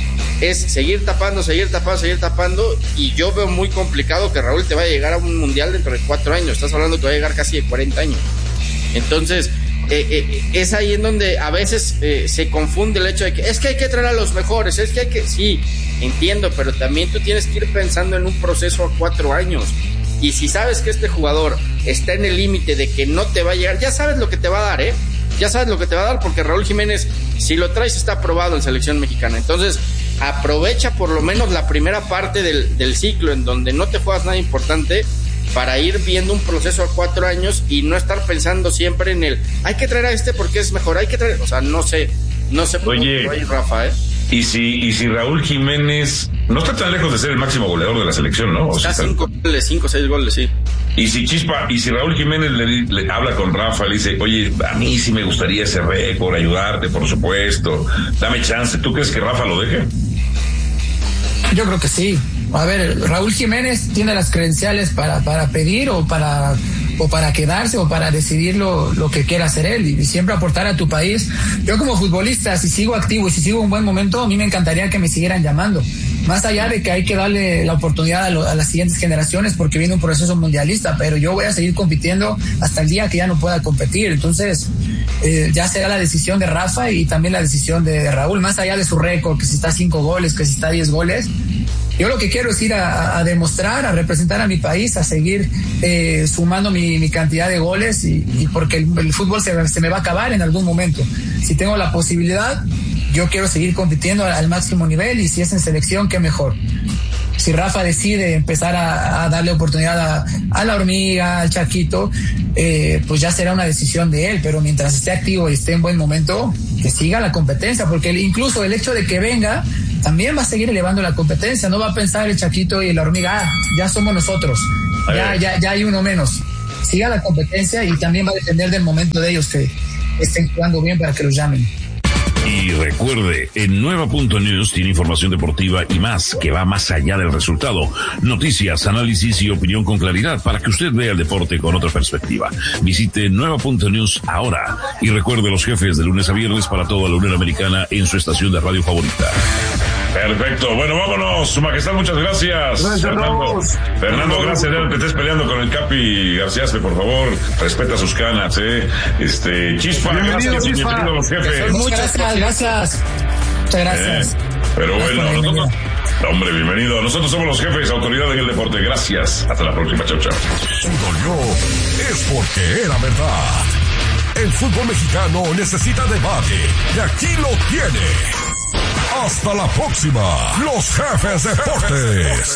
es seguir tapando, seguir tapando, seguir tapando, y yo veo muy complicado que Raúl te vaya a llegar a un mundial dentro de cuatro años, estás hablando que va a llegar casi de cuarenta años. Entonces eh, eh, es ahí en donde a veces eh, se confunde el hecho de que es que hay que traer a los mejores, es que hay que, sí, entiendo, pero también tú tienes que ir pensando en un proceso a cuatro años, y si sabes que este jugador está en el límite de que no te va a llegar, ya sabes lo que te va a dar, ¿eh? Ya sabes lo que te va a dar, porque Raúl Jiménez, si lo traes, está aprobado en selección mexicana. Entonces aprovecha por lo menos la primera parte del, del ciclo en donde no te juegas nada importante, para ir viendo un proceso a cuatro años y no estar pensando siempre en el hay que traer a este porque es mejor, hay que traer, o sea, no sé, no sé por Oye, qué Rafa, ¿eh? Y si, y si Raúl Jiménez no está tan lejos de ser el máximo goleador de la selección, ¿no? O está sea, cinco goles, cinco, seis goles, sí. Y si Chispa, y si Raúl Jiménez le, le habla con Rafa, le dice, oye, a mí sí me gustaría ese récord, ayudarte, por supuesto, dame chance, ¿tú crees que Rafa lo deje? Yo creo que sí. A ver, Raúl Jiménez tiene las credenciales para, para pedir o para, o para quedarse o para decidir lo, lo que quiera hacer él y siempre aportar a tu país. Yo como futbolista, si sigo activo y si sigo en un buen momento, a mí me encantaría que me siguieran llamando. Más allá de que hay que darle la oportunidad a, lo, a las siguientes generaciones porque viene un proceso mundialista, pero yo voy a seguir compitiendo hasta el día que ya no pueda competir. Entonces, eh, ya será la decisión de Rafa y también la decisión de, de Raúl, más allá de su récord, que si está cinco goles, que si está diez goles. Yo lo que quiero es ir a, a demostrar, a representar a mi país, a seguir eh, sumando mi, mi cantidad de goles y, y porque el, el fútbol se, se me va a acabar en algún momento. Si tengo la posibilidad, yo quiero seguir compitiendo al, al máximo nivel y si es en selección, qué mejor. Si Rafa decide empezar a, a darle oportunidad a, a la Hormiga, al Chaquito, eh, pues ya será una decisión de él, pero mientras esté activo y esté en buen momento, que siga la competencia, porque el, incluso el hecho de que venga también va a seguir elevando la competencia. No va a pensar el Chaquito y la Hormiga, ah, ya somos nosotros, ya, ya, ya hay uno menos. Siga la competencia y también va a depender del momento de ellos que estén jugando bien para que los llamen. Y recuerde, en Nueva punto News tiene información deportiva y más que va más allá del resultado. Noticias, análisis y opinión con claridad para que usted vea el deporte con otra perspectiva. Visite Nueva punto News ahora y recuerde los jefes de lunes a viernes para toda la Unión Americana en su estación de radio favorita. Perfecto, bueno, vámonos, Su Majestad, muchas gracias. gracias Fernando, Fernando, gracias, ya no te estés peleando con el Capi García, por favor, respeta sus canas, eh. Este, Chispa, bienvenido, gracias, Chispa. bienvenido a los jefes. Muchas gracias, gracias. Muchas gracias. Eh, pero bueno, nosotros, hombre, bienvenido. Nosotros somos los jefes, autoridad en el deporte. Gracias. Hasta la próxima. Chau, chau. Si dolió, es porque era verdad. El fútbol mexicano necesita debate y aquí lo tiene. Hasta la próxima, los jefes deportes.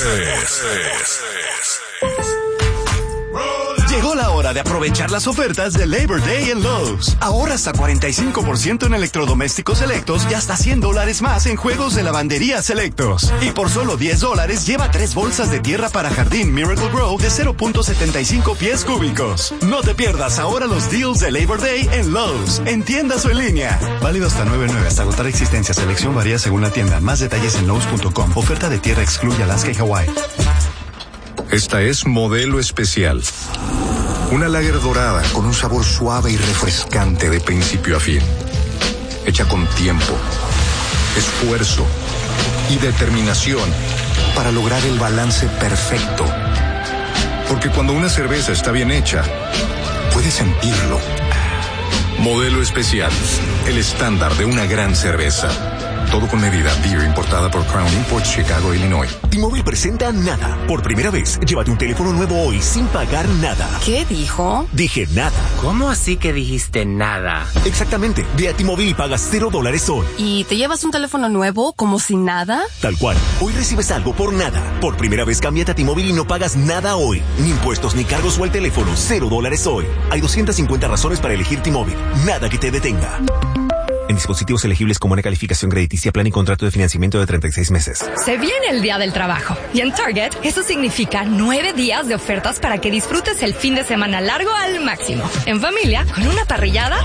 Llegó la hora de aprovechar las ofertas de Labor Day en Lowe's. Ahorra hasta cuarenta y cinco por ciento en electrodomésticos selectos y hasta cien dólares más en juegos de lavandería selectos. Y por solo diez dólares lleva tres bolsas de tierra para jardín Miracle Grow de cero punto setenta y cinco pies cúbicos. No te pierdas ahora los deals de Labor Day en Lowe's, en tiendas o en línea. Válido hasta nueve nueve hasta agotar existencia. Selección varía según la tienda. Más detalles en Lowe's punto com. Oferta de tierra excluye Alaska y Hawái. Esta es Modelo Especial. Una lager dorada con un sabor suave y refrescante de principio a fin. Hecha con tiempo, esfuerzo y determinación para lograr el balance perfecto. Porque cuando una cerveza está bien hecha, puedes sentirlo. Modelo Especial, el estándar de una gran cerveza. Todo con medida. Beer importada por Crown Imports, Chicago, Illinois. T-Mobile presenta Nada. Por primera vez, llévate un teléfono nuevo hoy sin pagar nada. ¿Qué dijo? Dije nada. ¿Cómo así que dijiste nada? Exactamente. Ve a T-Mobile y pagas cero dólares hoy. ¿Y te llevas un teléfono nuevo como sin nada? Tal cual. Hoy recibes algo por nada. Por primera vez, cámbiate a T-Mobile y no pagas nada hoy. Ni impuestos, ni cargos o el teléfono. Cero dólares hoy. Hay doscientas cincuenta razones para elegir T-Mobile. Nada que te detenga. En dispositivos elegibles con buena calificación crediticia, plan y contrato de financiamiento de treinta y seis meses. Se viene el Día del Trabajo. Y en Target, eso significa nueve días de ofertas para que disfrutes el fin de semana largo al máximo. En familia, con una parrillada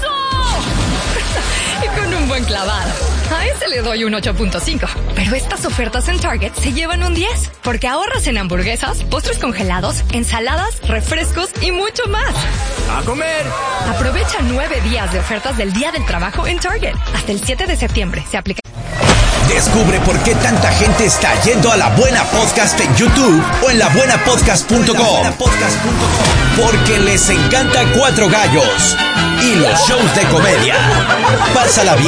y con un buen clavado. A ese le doy un ocho punto cinco. Pero estas ofertas en Target se llevan un diez. Porque ahorras en hamburguesas, postres congelados, ensaladas, refrescos y mucho más. ¡A comer! Aprovecha nueve días de ofertas del Día del Trabajo en Target. Hasta el siete de septiembre. Se aplica. Descubre por qué tanta gente está yendo a La Buena Podcast en YouTube o en la buena podcast punto com. Porque les encanta Cuatro Gallos y los shows de comedia. Pásala bien.